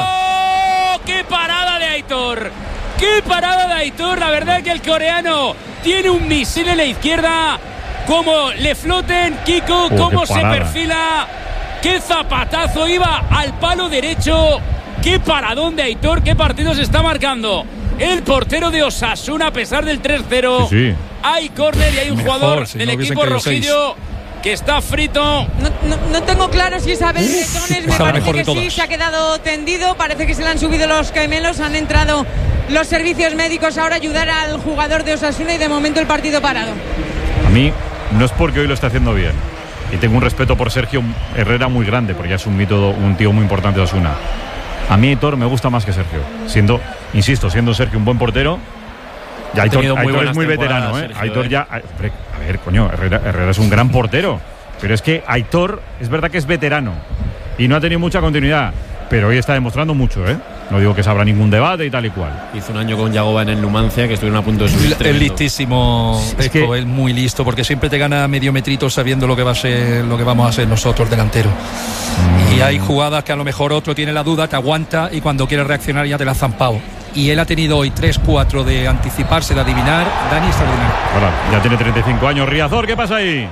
¡Oh! ¡Qué parada de Aitor! ¡Qué parada de Aitor! La verdad es que el coreano tiene un misil en la izquierda. Cómo le floten, Kiko, oh, cómo se perfila. ¡Qué zapatazo! Iba al palo derecho. ¡Qué paradón de Aitor! ¡Qué partido se está marcando! El portero de Osasuna, a pesar del tres cero. Sí, sí. Hay córner y hay un Mejor, jugador si del no equipo rojillo que está frito. No, no, no tengo claro si es Abel Bretones. Me parece que sí, se ha quedado tendido. Parece que se le han subido los gemelos. Han entrado los servicios médicos ahora a ayudar al jugador de Osasuna y de momento el partido parado. A mí no es porque hoy lo esté haciendo bien. Y tengo un respeto por Sergio Herrera muy grande, porque ya es un mito, un tío muy importante de Osasuna. A mí Aitor me gusta más que Sergio. Siendo, insisto, siendo Sergio un buen portero. Ya Aitor, Aitor muy es muy veterano, ¿eh? Sergio, Aitor ya. A ver, coño, Herrera, Herrera es un gran portero. Pero es que Aitor es verdad que es veterano y no ha tenido mucha continuidad. Pero hoy está demostrando mucho, ¿eh? No digo que se abra ningún debate y tal y cual. Hizo un año con Yagoba en el Numancia, que estuvieron a punto de subir. Es listísimo, es que es muy listo, porque siempre te gana medio metrito sabiendo lo que va a ser, lo que vamos a hacer nosotros delantero. Mm. Y hay jugadas que a lo mejor otro tiene la duda, te aguanta y cuando quiere reaccionar ya te la ha zampado. Y él ha tenido hoy tres cuatro de anticiparse, de adivinar. Dani extraordinario. Bueno, ya tiene treinta y cinco años. Riazor, ¿qué pasa ahí?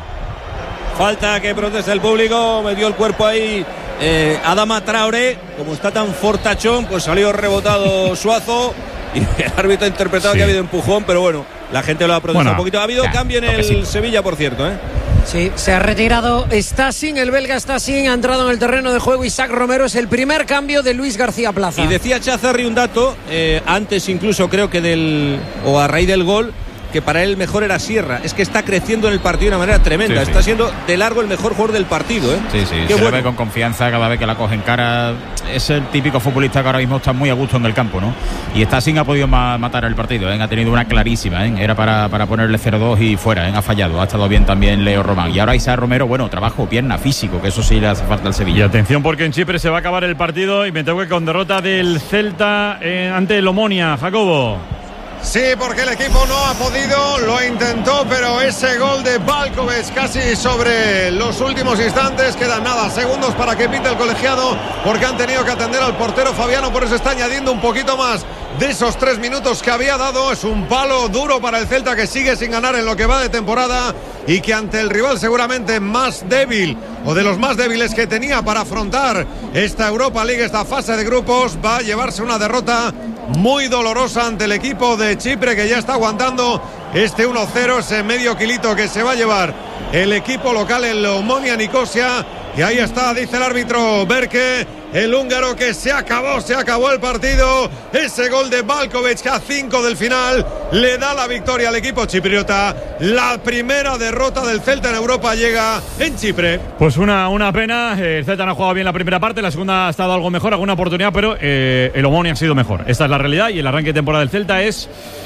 Falta que proteste el público, metió el cuerpo ahí eh, Adama Traoré, como está tan fortachón, pues salió rebotado Suazo y el árbitro ha interpretado sí. que ha habido empujón, pero bueno, la gente lo ha protestado bueno, un poquito. Ha habido ya, cambio en el sí. Sevilla, por cierto, ¿eh? Sí, se ha retirado Stasin, el belga Stasin, ha entrado en el terreno de juego Isaac Romero, es el primer cambio de Luis García Plaza. Y decía Chazarri un dato, eh, antes incluso creo que del, o a raíz del gol, que para él mejor era Sierra. Es que está creciendo en el partido de una manera tremenda. Sí, sí. Está siendo de largo el mejor jugador del partido, ¿eh? Sí, sí, Qué se bueno. le ve con confianza cada vez que la coge en cara. Es el típico futbolista que ahora mismo está muy a gusto en el campo, ¿no? Y está sin ha podido ma- matar el partido, ¿eh? Ha tenido una clarísima, ¿eh? Era para, para ponerle cero dos y fuera, ¿eh? Ha fallado. Ha estado bien también Leo Román. Y ahora Isaac Romero, bueno, trabajo, pierna, físico, que eso sí le hace falta al Sevilla. Y atención porque en Chipre se va a acabar el partido y me tengo que con derrota del Celta eh, ante el Omonia, Jacobo. Sí, porque el equipo no ha podido, lo intentó, pero ese gol de Balkovic casi sobre los últimos instantes, quedan nada, segundos para que pite el colegiado, porque han tenido que atender al portero Fabiano, por eso está añadiendo un poquito más de esos tres minutos que había dado. Es un palo duro para el Celta, que sigue sin ganar en lo que va de temporada y que ante el rival seguramente más débil o de los más débiles que tenía para afrontar esta Europa League, esta fase de grupos, va a llevarse una derrota muy dolorosa ante el equipo de Chipre, que ya está aguantando este uno cero, ese medio kilito que se va a llevar el equipo local, el Omonia Nicosia. Y ahí está, dice el árbitro Berke, el húngaro, que se acabó, se acabó el partido. Ese gol de Balkovic, que a cinco del final le da la victoria al equipo chipriota. La primera derrota del Celta en Europa llega en Chipre. Pues una, una pena, el Celta no ha jugado bien la primera parte, la segunda ha estado algo mejor, alguna oportunidad, pero eh, el Omonia ha sido mejor. Esta es la realidad y el arranque de temporada del Celta es...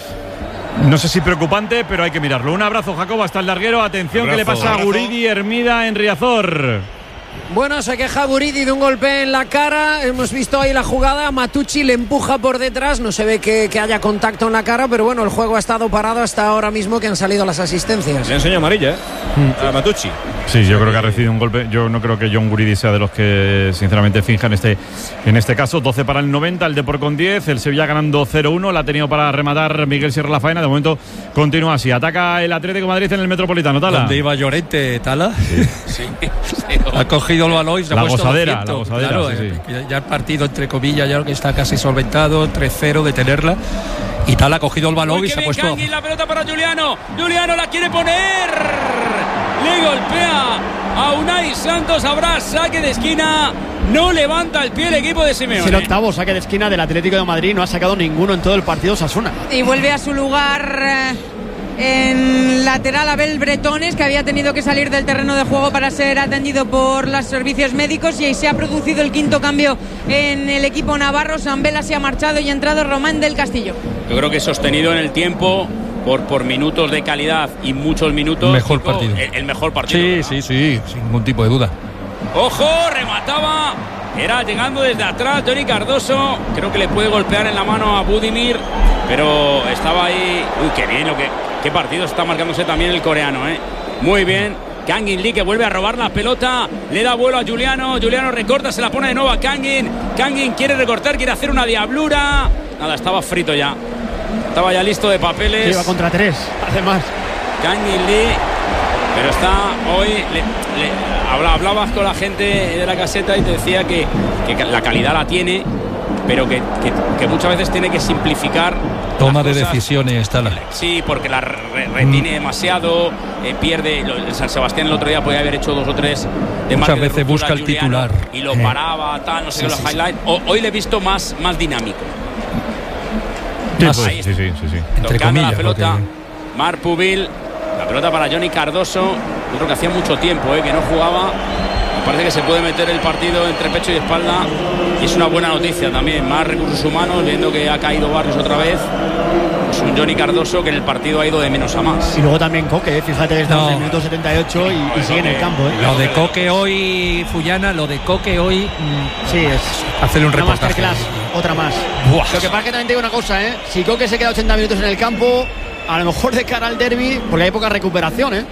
No sé si preocupante, pero hay que mirarlo. Un abrazo, Jacobo, hasta el larguero. Atención, abrazo, ¿qué le pasa abrazo. a Guridi Hermida en Riazor? Bueno, se queja Guridi de un golpe en la cara. Hemos visto ahí la jugada. Matucci le empuja por detrás. No se ve que, que haya contacto en la cara, pero bueno, el juego ha estado parado hasta ahora mismo que han salido las asistencias. Le enseña amarilla, ¿eh? Mm. A Matucci. Sí, yo creo que ha recibido un golpe. Yo no creo que John Guridi sea de los que sinceramente finjan este, en este caso. doce para el noventa, el Depor con diez. El Sevilla ganando cero uno. La ha tenido para rematar Miguel Sierra la faena. De momento continúa así. Ataca el Atlético de Madrid en el Metropolitano. Tala. ¿Dónde iba Llorente, Tala? Sí. sí. Ha cogido el balón y se ha la puesto gozadera, la gozadera, claro, sí, eh, sí. Ya el partido, entre comillas, ya que está casi solventado, tres cero de tenerla. Y tal ha cogido el balón Uy, y se ha puesto. Kangin, la pelota para Juliano. Juliano la quiere poner. Le golpea a Unai Santos. Habrá saque de esquina. No levanta el pie el equipo de Simeone. Es el octavo saque de esquina del Atlético de Madrid. No ha sacado ninguno en todo el partido Osasuna. Y vuelve a su lugar eh, en lateral Abel Bretones, que había tenido que salir del terreno de juego para ser atendido por los servicios médicos, y ahí se ha producido el quinto cambio en el equipo navarro. Sambela se ha marchado y ha entrado Román del Castillo. Yo creo que sostenido en el tiempo por, por minutos de calidad y muchos minutos. Mejor tipo, partido. El, el mejor partido. Sí, ¿verdad? sí, sí, sin ningún tipo de duda. Ojo, remataba. Era llegando desde atrás Johnny Cardoso. Creo que le puede golpear en la mano a Budimir, pero estaba ahí. Uy, qué bien, lo que, qué partido está marcándose también el coreano, ¿eh? Muy bien. Kangin Lee, que vuelve a robar la pelota, le da vuelo a Juliano. Juliano recorta, se la pone de nuevo a Kangin. Kangin quiere recortar, quiere hacer una diablura. Nada, estaba frito ya. Estaba ya listo de papeles. Iba contra tres, además. Kangin Lee. Pero está hoy, le, le, hablabas con la gente de la caseta y te decía que, que la calidad la tiene, pero que, que, que muchas veces tiene que simplificar. Toma de decisiones, Tala. Sí, porque la re, retiene mm. demasiado, eh, pierde. El San Sebastián el otro día podía haber hecho dos o tres de muchas veces de busca el Juliano, titular y lo paraba, tal, no sé, sí, los sí, highlights. Sí. Hoy le he visto más, más dinámico. Sí, pues, sí, sí, sí, sí. Entre comillas, la pelota, que... Marc Pubil. La pelota para Johnny Cardoso. Yo creo que hacía mucho tiempo eh, que no jugaba. Me parece que se puede meter el partido entre pecho y espalda. Y es una buena noticia también. Más recursos humanos, viendo que ha caído Barrios otra vez. Es un Johnny Cardoso que en el partido ha ido de menos a más. Y luego también Coque, fíjate que estamos no. en el minuto setenta y ocho y, y sigue en el campo. ¿eh? Lo de Coque hoy, Fullana, lo de Coque hoy. Mmm, sí, es. Hacerle un una reportaje. Masterclass, otra más. Buah. Lo que pasa es que también te digo una cosa, ¿eh? Si Coque se queda ochenta minutos en el campo, a lo mejor de cara al derbi, porque hay poca recuperación, ¿eh?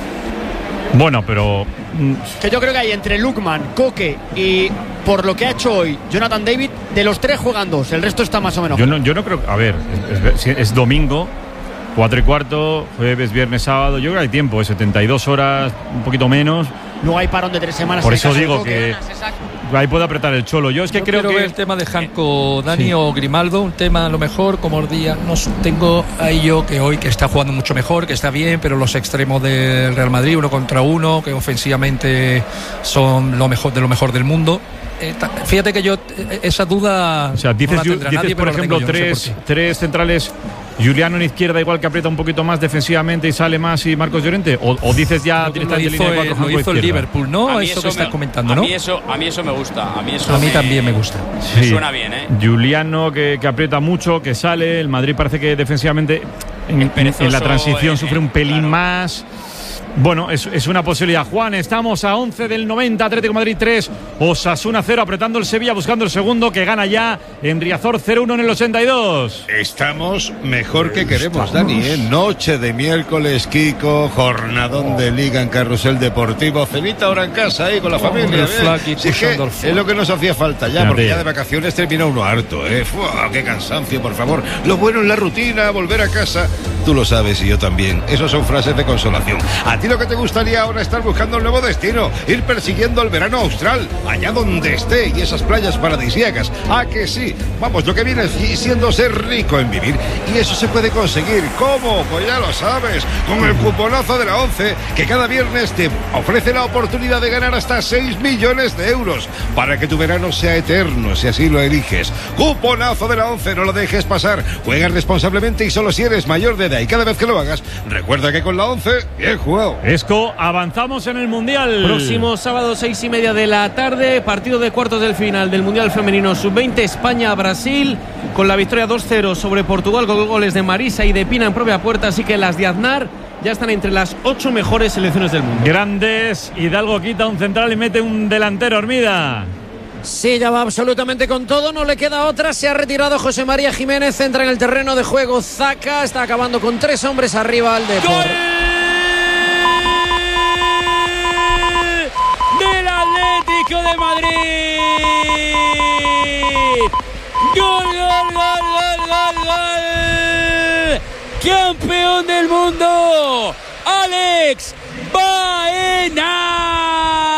Bueno, pero... Que yo creo que hay entre Lukman, Coque y, por lo que ha hecho hoy, Jonathan David, de los tres juegan dos, el resto está más o menos. Yo no, yo no creo... A ver, es, es, es domingo, cuatro y cuarto, jueves, viernes, sábado. Yo creo que hay tiempo, es setenta y dos horas, un poquito menos. Luego hay parón de tres semanas. Por eso digo que ahí puede apretar el Cholo. Yo es que Yo creo quiero que ver el tema de Janko, Dani sí. o Grimaldo, un tema a lo mejor como el día. No tengo ahí yo que hoy que está jugando mucho mejor, que está bien, pero los extremos del Real Madrid uno contra uno, que ofensivamente son lo mejor de lo mejor del mundo. Eh, fíjate que yo esa duda. O sea, dices, no la tendrá dices nadie, por ejemplo, yo, tres, no sé tres centrales. Juliano en izquierda, igual que aprieta un poquito más defensivamente y sale más, y Marcos Llorente, o, o dices ya directamente línea de cuatro, lo hizo el Liverpool, ¿no? Eso, eso que estás comentando, ¿no? A mí eso, a mí eso me gusta. A mí, eso a mí me, también me gusta. Me sí. suena bien, ¿eh? Juliano que, que aprieta mucho, que sale. El Madrid parece que defensivamente en, en la transición eh, sufre un pelín claro. más. Bueno, es, es una posibilidad. Juan, estamos a once del noventa, Atlético Madrid tres, Osasuna cero, apretando el Sevilla, buscando el segundo, que gana ya en Riazor cero uno en el ochenta y dos. Estamos mejor que queremos, Dani, ¿eh? Noche de miércoles, Kiko, jornadón de Liga en Carrusel Deportivo, cenita ahora en casa, ahí con la familia. ¿eh? Si es, que es lo que nos hacía falta ya, porque ya de vacaciones termina uno harto, ¿eh? ¡Fua! ¡Qué cansancio, por favor! Lo bueno es la rutina, volver a casa. Tú lo sabes y yo también. Esas son frases de consolación. A ti lo que te gustaría ahora es estar buscando un nuevo destino, ir persiguiendo el verano austral, allá donde esté, y esas playas paradisíacas. ¿A que sí? Vamos, lo que viene siendo ser rico en vivir. Y eso se puede conseguir. ¿Cómo? Pues ya lo sabes, con el cuponazo de la ONCE, que cada viernes te ofrece la oportunidad de ganar hasta seis millones de euros, para que tu verano sea eterno, si así lo eliges. Cuponazo de la ONCE, no lo dejes pasar. Juega responsablemente y solo si eres mayor de edad. Y cada vez que lo hagas, recuerda que con la ONCE, bien jugado. Esco, avanzamos en el Mundial. Próximo sábado, seis y media de la tarde, partido de cuartos del final del Mundial Femenino sub veinte, España-Brasil, con la victoria dos cero sobre Portugal, con goles de Marisa y de Pina en propia puerta, así que las de Aznar ya están entre las ocho mejores selecciones del mundo. Grandes, Hidalgo quita un central y mete un delantero, Hermida. Sí, ya va absolutamente con todo, no le queda otra. Se ha retirado José María Jiménez, entra en el terreno de juego Zaka, está acabando con tres hombres arriba al Depor. ¡Gol del Atlético de Madrid! ¡Gol, gol, gol, gol, gol, gol! ¡Campeón del mundo! ¡Alex Baena!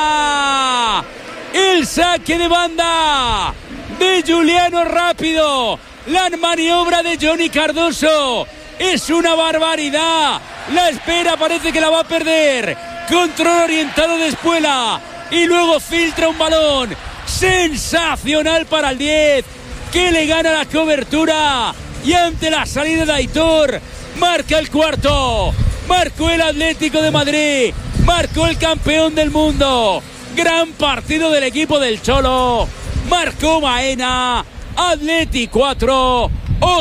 El saque de banda de Juliano rápido. La maniobra de Johnny Cardoso es una barbaridad. La espera, parece que la va a perder. control orientado de Espuela y luego filtra un balón sensacional para el diez, que le gana la cobertura y ante la salida de Aitor marca el cuarto. Marcó el Atlético de Madrid, marcó el campeón del mundo. Gran partido del equipo del Cholo. Marcó Baena. Atleti cuatro,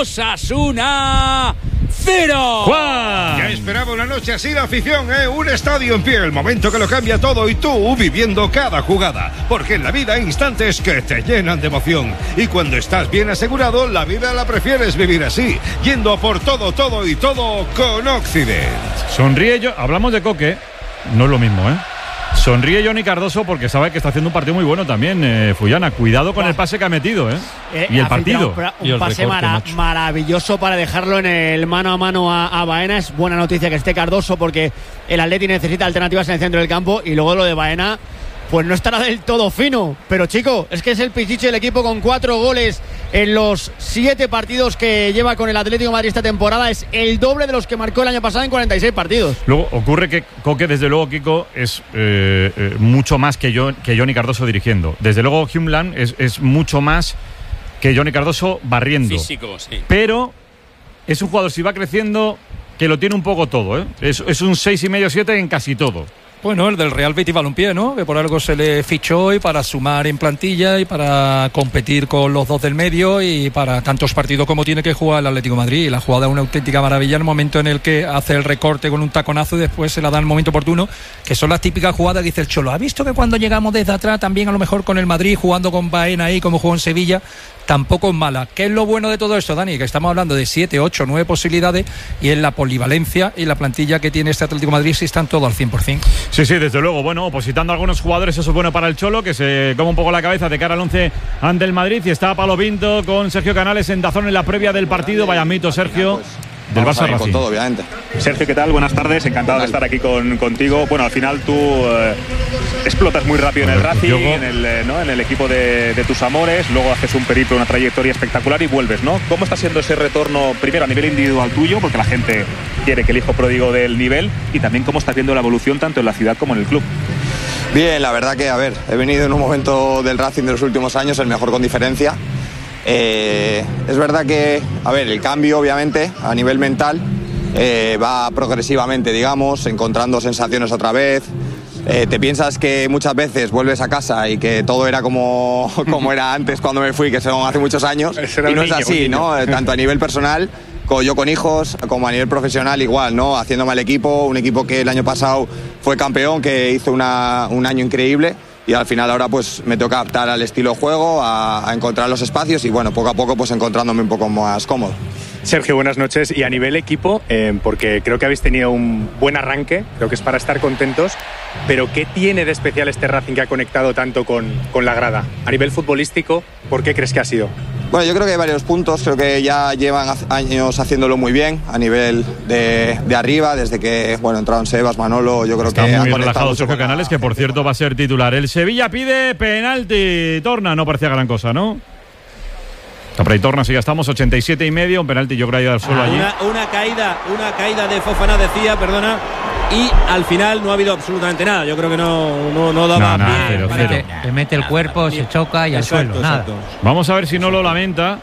Osasuna cero. ¡Juan! Ya esperaba una noche así la afición, ¿eh? Un estadio en pie, el momento que lo cambia todo y tú viviendo cada jugada. Porque en la vida hay instantes que te llenan de emoción. Y cuando estás bien asegurado, la vida la prefieres vivir así, yendo a por todo, todo y todo con Occident. Sonríe yo, hablamos de Coque, no es lo mismo, ¿eh? Sonríe Johnny Cardoso porque sabe que está haciendo un partido muy bueno también, eh, Fullana. Cuidado con el pase que ha metido, ¿eh? eh y el partido. Un, un y el pase recorte, mara, maravilloso para dejarlo en el mano a mano a, a Baena. Es buena noticia que esté Cardoso porque el Atleti necesita alternativas en el centro del campo. Y luego lo de Baena, pues no estará del todo fino. Pero chico, es que es el pichichi del equipo con cuatro goles en los siete partidos que lleva con el Atlético de Madrid esta temporada. Es el doble de los que marcó el año pasado en cuarenta y seis partidos. Luego ocurre que Coque, desde luego, Kiko, es eh, eh, mucho más que, yo, que Johnny Cardoso dirigiendo. Desde luego Humeland es, es mucho más que Johnny Cardoso barriendo. Físico, sí. Pero es un jugador, si va creciendo, que lo tiene un poco todo, ¿eh? Es, es un seis y medio, siete en casi todo. Bueno, el del Real Betis Balompié, ¿no? Que por algo se le fichó y para sumar en plantilla y para competir con los dos del medio y para tantos partidos como tiene que jugar el Atlético de Madrid. Y la jugada es una auténtica maravilla en el momento en el que hace el recorte con un taconazo y después se la da en el momento oportuno, que son las típicas jugadas que dice el Cholo. ¿Ha visto que cuando llegamos desde atrás también a lo mejor con el Madrid jugando con Baena ahí como jugó en Sevilla? Tampoco es mala. ¿Qué es lo bueno de todo esto, Dani? Que estamos hablando de siete, ocho, nueve posibilidades y en la polivalencia y la plantilla que tiene este Atlético de Madrid sí están todos al cien por ciento. Sí, sí, desde luego. Bueno, opositando a algunos jugadores, eso es bueno para el Cholo, que se come un poco la cabeza de cara al once ante el Madrid. Y está Pablo Pinto con Sergio Canales en Dazón en la previa del partido. Vaya mito, Sergio. Del Barça Racing. Con todo, obviamente. Sergio, ¿qué tal? Buenas tardes, encantado de estar aquí con, contigo. Bueno, al final tú eh, explotas muy rápido en el Racing, en el, eh, ¿no? en el equipo de, de tus amores, luego haces un periplo, una trayectoria espectacular y vuelves, ¿no? ¿Cómo está siendo ese retorno, primero a nivel individual tuyo, porque la gente quiere que el hijo pródigo del nivel, y también cómo estás viendo la evolución tanto en la ciudad como en el club? Bien, la verdad que, a ver, he venido en un momento del Racing de los últimos años, el mejor con diferencia. Eh, es verdad que, a ver, el cambio obviamente a nivel mental eh, va progresivamente, digamos, encontrando sensaciones otra vez. Eh, te piensas que muchas veces vuelves a casa y que todo era como, como era antes cuando me fui, que son hace muchos años, y no es así, ¿no? Tanto a nivel personal, como yo con hijos, como a nivel profesional igual, ¿no? Haciéndome el equipo, un equipo que el año pasado fue campeón, que hizo una, un año increíble. Y al final ahora pues me toca adaptar al estilo de juego, a, a encontrar los espacios y bueno, poco a poco pues encontrándome un poco más cómodo. Sergio, buenas noches. Y a nivel equipo, eh, porque creo que habéis tenido un buen arranque, creo que es para estar contentos, pero ¿qué tiene de especial este Racing que ha conectado tanto con, con la grada? A nivel futbolístico, ¿por qué crees que ha sido? Bueno, yo creo que hay varios puntos, creo que ya llevan años haciéndolo muy bien a nivel de, de arriba, desde que bueno entraron Sebas, Manolo, yo creo Está que... Está muy relajado Sergio Canales, que por cierto va a ser titular. El Sevilla pide penalti, Torna, no parecía gran cosa, ¿no? Está por ahí Torna, sí, ya estamos, ochenta y siete y medio, un penalti yo creo que al suelo ah, allí. Una, una caída, una caída de Fofana, decía, perdona, y al final no ha habido absolutamente nada. Yo creo que no, no, no daba no, pie. Cero, cero. Mete, le mete el cuerpo, se choca y al exacto, suelo, nada. Exacto. Vamos a ver si no lo lamenta.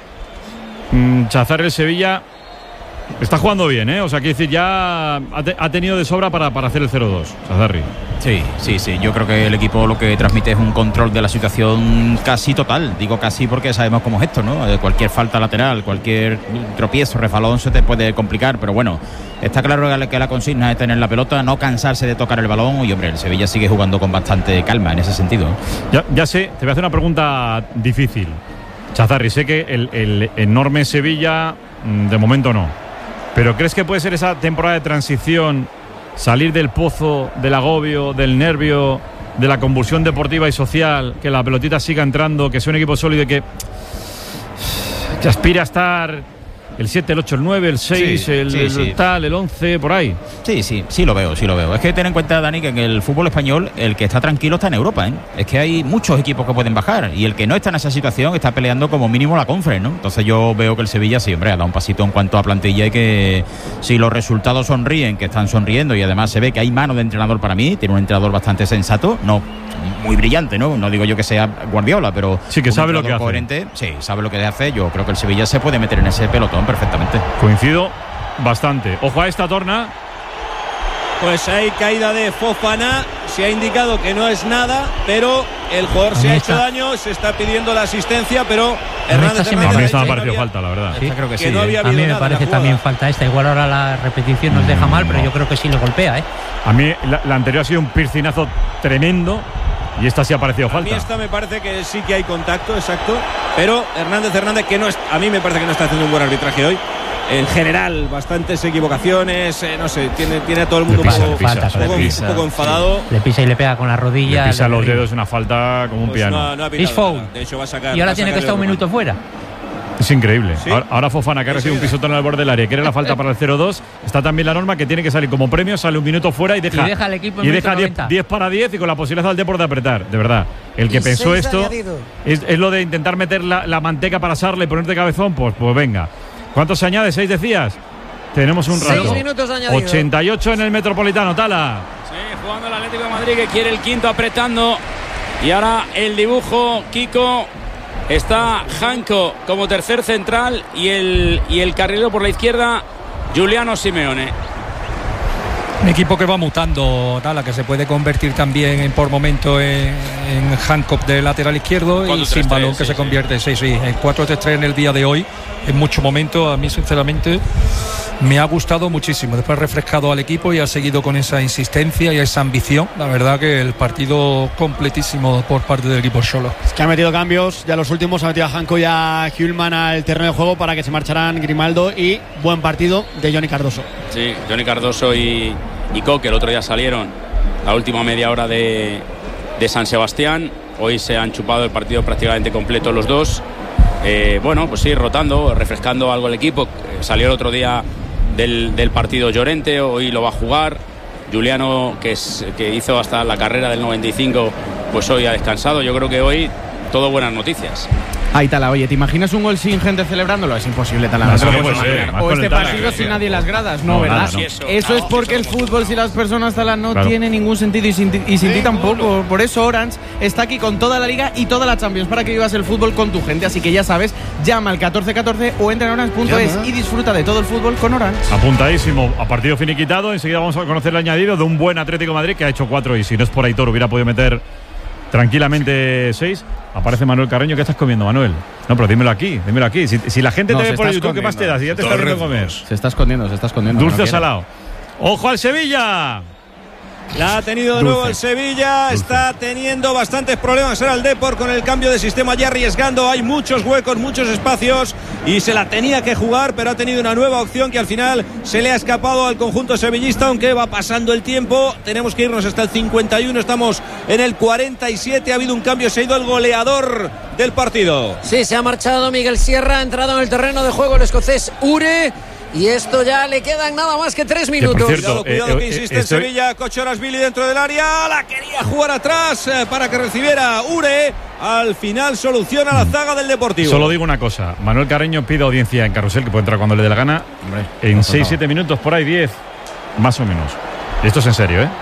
Mm, Chazar el Sevilla está jugando bien, ¿eh? O sea, quiere decir, ya ha, te, ha tenido de sobra para, para hacer el cero dos, Chazarri. Sí, sí, sí. Yo creo que el equipo lo que transmite es un control de la situación casi total. Digo casi porque sabemos cómo es esto, ¿no? Cualquier falta lateral, cualquier tropiezo, refalón se te puede complicar, pero bueno, está claro que la consigna es tener la pelota, no cansarse de tocar el balón y, hombre, el Sevilla sigue jugando con bastante calma en ese sentido. Ya, ya sé, te voy a hacer una pregunta difícil. Chazarri, sé que el, el enorme Sevilla, de momento no. ¿Pero crees que puede ser esa temporada de transición, salir del pozo, del agobio, del nervio, de la convulsión deportiva y social, que la pelotita siga entrando, que sea un equipo sólido y que, que aspire a estar el siete, el ocho, el nueve, el seis, Sí, el, sí, el sí. tal, el once, por ahí. Sí, sí, sí lo veo, sí lo veo. Es que ten en cuenta, Dani, que en el fútbol español el que está tranquilo está en Europa, ¿eh? Es que hay muchos equipos que pueden bajar y el que no está en esa situación está peleando como mínimo la Conference, ¿no? Entonces yo veo que el Sevilla sí, hombre, ha dado un pasito en cuanto a plantilla y que si los resultados sonríen, que están sonriendo y además se ve que hay mano de entrenador para mí, tiene un entrenador bastante sensato, no muy brillante, ¿no? No digo yo que sea Guardiola, pero sí que sabe lo que hace. Coherente, sí, sabe lo que hace. Yo creo que el Sevilla se puede meter en ese pelotón perfectamente. Coincido bastante. Ojo a esta torna. Pues hay caída de Fofana, se ha indicado que no es nada, pero el jugador se ha hecho daño, se está pidiendo la asistencia, pero Hernández A mí esta me ha parecido falta, la verdad. Sí, creo que sí, no había a mí me nada parece también falta esta. Igual ahora la repetición nos deja mal, pero yo creo que sí le golpea, ¿eh? A mí la, la anterior ha sido un piscinazo tremendo y esta sí ha parecido A falta. mí esta me parece que sí que hay contacto, exacto, pero Hernández Hernández, que no es, a mí me parece que no está haciendo un buen arbitraje hoy. En general, bastantes equivocaciones, eh, no sé, tiene, tiene a todo el mundo Le pisa, un, poco, le pisa, un poco- le pisa, un poco enfadado. Le pisa y le pega con la rodilla. Le pisa le- los dedos, una falta como un Pues piano. no, no ha pitado Es foul. nada. De hecho, va a sacar. Y va ahora a tiene que sacar estar un el minuto fuera. Es increíble. ¿Sí? Ahora, ahora Fofana, que ha recibido un pisotón al borde del área, quiere la falta para el cero dos. Está también la norma que tiene que salir como premio, sale un minuto fuera y deja, Y deja al equipo en y minuto deja noventa. diez para diez y con la posibilidad del Depor de apretar. De verdad. El que Y pensó seis esto añadido. es, es lo de intentar meter la, la manteca para asarle y ponerte cabezón. Pues, pues venga. ¿Cuánto se añade? ¿Seis decías? Tenemos un Seis rato. minutos añadido. ochenta y ocho en el Metropolitano, Tala. Sí, jugando el Atlético de Madrid que quiere el quinto apretando. Y ahora el dibujo, Kiko. Está Janko como tercer central y el, y el carrilero por la izquierda, Giuliano Simeone. Un equipo que va mutando, Tala, que se puede convertir también en, por momento en, en Hancock de lateral izquierdo y cuatro tres sin tres, balón que sí, se sí. convierte, sí, sí, en cuatro tres tres en el día de hoy. En muchos momentos, a mí sinceramente me ha gustado muchísimo. Después ha refrescado al equipo y ha seguido con esa insistencia y esa ambición. La verdad que el partido completísimo por parte del equipo Xolo. Es que ha metido cambios, ya los últimos, ha metido a Janko y a Hjulman al terreno de juego para que se marcharan Grimaldo y buen partido de Johnny Cardoso. Sí, Johnny Cardoso y, y Coque el otro día salieron la última media hora de, de San Sebastián. Hoy se han chupado el partido prácticamente completo los dos. Eh, bueno, pues sí, rotando, refrescando algo el equipo. Eh, salió el otro día del, del partido Llorente, hoy lo va a jugar. Giuliano, que, es, que hizo hasta la carrera del noventa y cinco, pues hoy ha descansado. Yo creo que hoy todo buenas noticias. Ahí, Tala, oye, ¿te imaginas un gol sin gente celebrándolo? Es imposible, Tala. No, No te lo sí, puedes pues, sí, imaginar. más O con este el Tala, partido que- sin nadie en las gradas, no, No, ¿verdad? nada, no. Eso, es porque el fútbol sin las personas, Tala, no Claro. tiene ningún sentido y sin, ti- y sin ti tampoco. Por eso Orange está aquí con toda la liga y toda la Champions para que vivas el fútbol con tu gente. Así que ya sabes, llama al catorce catorce o entra en orange punto es Llama. y disfruta de todo el fútbol con Orange. Apuntadísimo a partido finiquitado. Enseguida vamos a conocer el añadido de un buen Atlético de Madrid que ha hecho cuatro y si no es por Aitor hubiera podido meter tranquilamente seis. Aparece Manuel Carreño. ¿Qué estás comiendo, Manuel? No, pero dímelo aquí, dímelo aquí. Si, si la gente No, te ve se por está YouTube, ¿qué más te da? Si ya te está viendo comer. Se está escondiendo, se está escondiendo. Dulce no o quiere. salado. ¡Ojo al Sevilla! La ha tenido de Dulce. nuevo el Sevilla, está teniendo bastantes problemas ahora el Depor con el cambio de sistema, ya arriesgando, hay muchos huecos, muchos espacios y se la tenía que jugar, pero ha tenido una nueva opción que al final se le ha escapado al conjunto sevillista, aunque va pasando el tiempo, tenemos que irnos hasta el cincuenta y uno, estamos en el cuarenta y siete, ha habido un cambio, se ha ido el goleador del partido. Sí, se ha marchado Miguel Sierra, ha entrado en el terreno de juego el escocés Ure. Y esto ya le quedan nada más que tres minutos. Cuidado, cuidado eh, que eh, insiste estoy- en Sevilla, Cochorasvili dentro del área, la quería jugar atrás eh, para que recibiera Ure, al final soluciona la zaga del Deportivo. Solo digo una cosa. Manuel Carreño pide audiencia en Carrusel, que puede entrar cuando le dé la gana. En seis siete minutos, por ahí diez, más o menos. Y esto es en serio, ¿eh?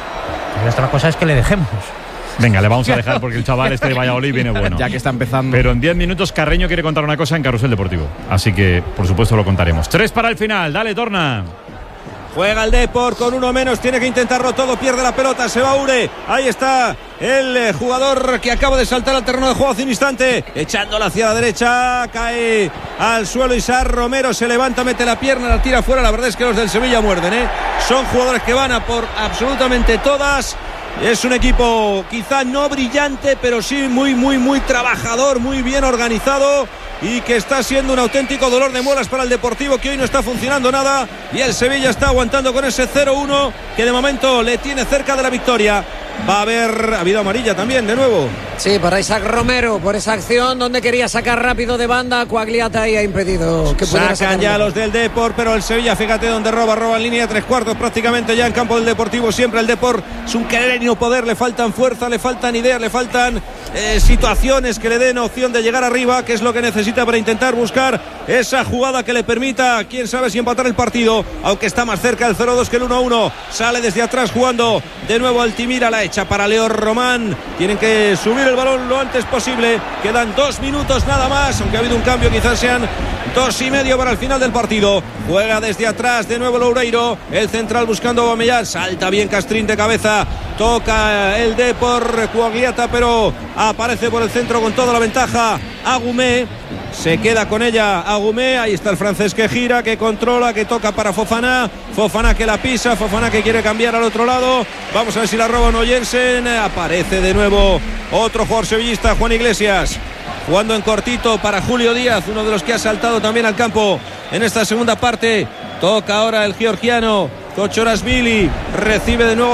Y otra cosa es que le dejemos. Venga, le vamos a dejar porque el chaval este de Valladolid viene bueno. Ya que está empezando. Pero en diez minutos Carreño quiere contar una cosa en Carrusel Deportivo. Así que, por supuesto, lo contaremos. Tres para el final. Dale, Torna. Juega el Depor con uno menos, tiene que intentarlo todo, pierde la pelota, se va Ure. Ahí está el eh, jugador que acaba de saltar al terreno de juego hace un instante, echándola hacia la derecha, cae al suelo Isar Romero, se levanta, mete la pierna, la tira fuera. La verdad es que los del Sevilla muerden, ¿eh? Son jugadores que van a por absolutamente todas. Es un equipo quizá no brillante, pero sí muy, muy, muy trabajador, muy bien organizado y que está siendo un auténtico dolor de muelas para el Deportivo, que hoy no está funcionando nada y el Sevilla está aguantando con ese cero uno que de momento le tiene cerca de la victoria. Va a haber, ha habido amarilla también, de nuevo. Sí, para Isaac Romero, por esa acción donde quería sacar rápido de banda, Coagliata ahí ha impedido que pudiera Sacan ya los del Depor, pero el Sevilla, fíjate donde roba, roba en línea de tres cuartos prácticamente ya en campo del Deportivo. Siempre el Depor es un querer y no poder, le faltan fuerza, le faltan ideas, le faltan eh, situaciones que le den opción de llegar arriba, que es lo que necesita para intentar buscar esa jugada que le permita, quién sabe si empatar el partido, aunque está más cerca el cero dos que el uno a uno. Sale desde atrás jugando de nuevo Altimira, la echa para Leo Román. Tienen que subir el balón lo antes posible, quedan dos minutos nada más, aunque ha habido un cambio, quizás sean dos y medio para el final del partido. Juega desde atrás de nuevo Loureiro, el central buscando a Aubameyang, salta bien Castrín de cabeza, toca el Depor, Coagliata, pero aparece por el centro con toda la ventaja Agumé. Se queda con ella Agumé, ahí está el francés que gira, que controla, que toca para Fofana, Fofana que la pisa, Fofana que quiere cambiar al otro lado, vamos a ver si la roba o no Jensen. Aparece de nuevo otro jugador sevillista, Juan Iglesias, jugando en cortito para Julio Díaz, uno de los que ha saltado también al campo en esta segunda parte. Toca ahora el georgiano Kochorashvili, recibe de nuevo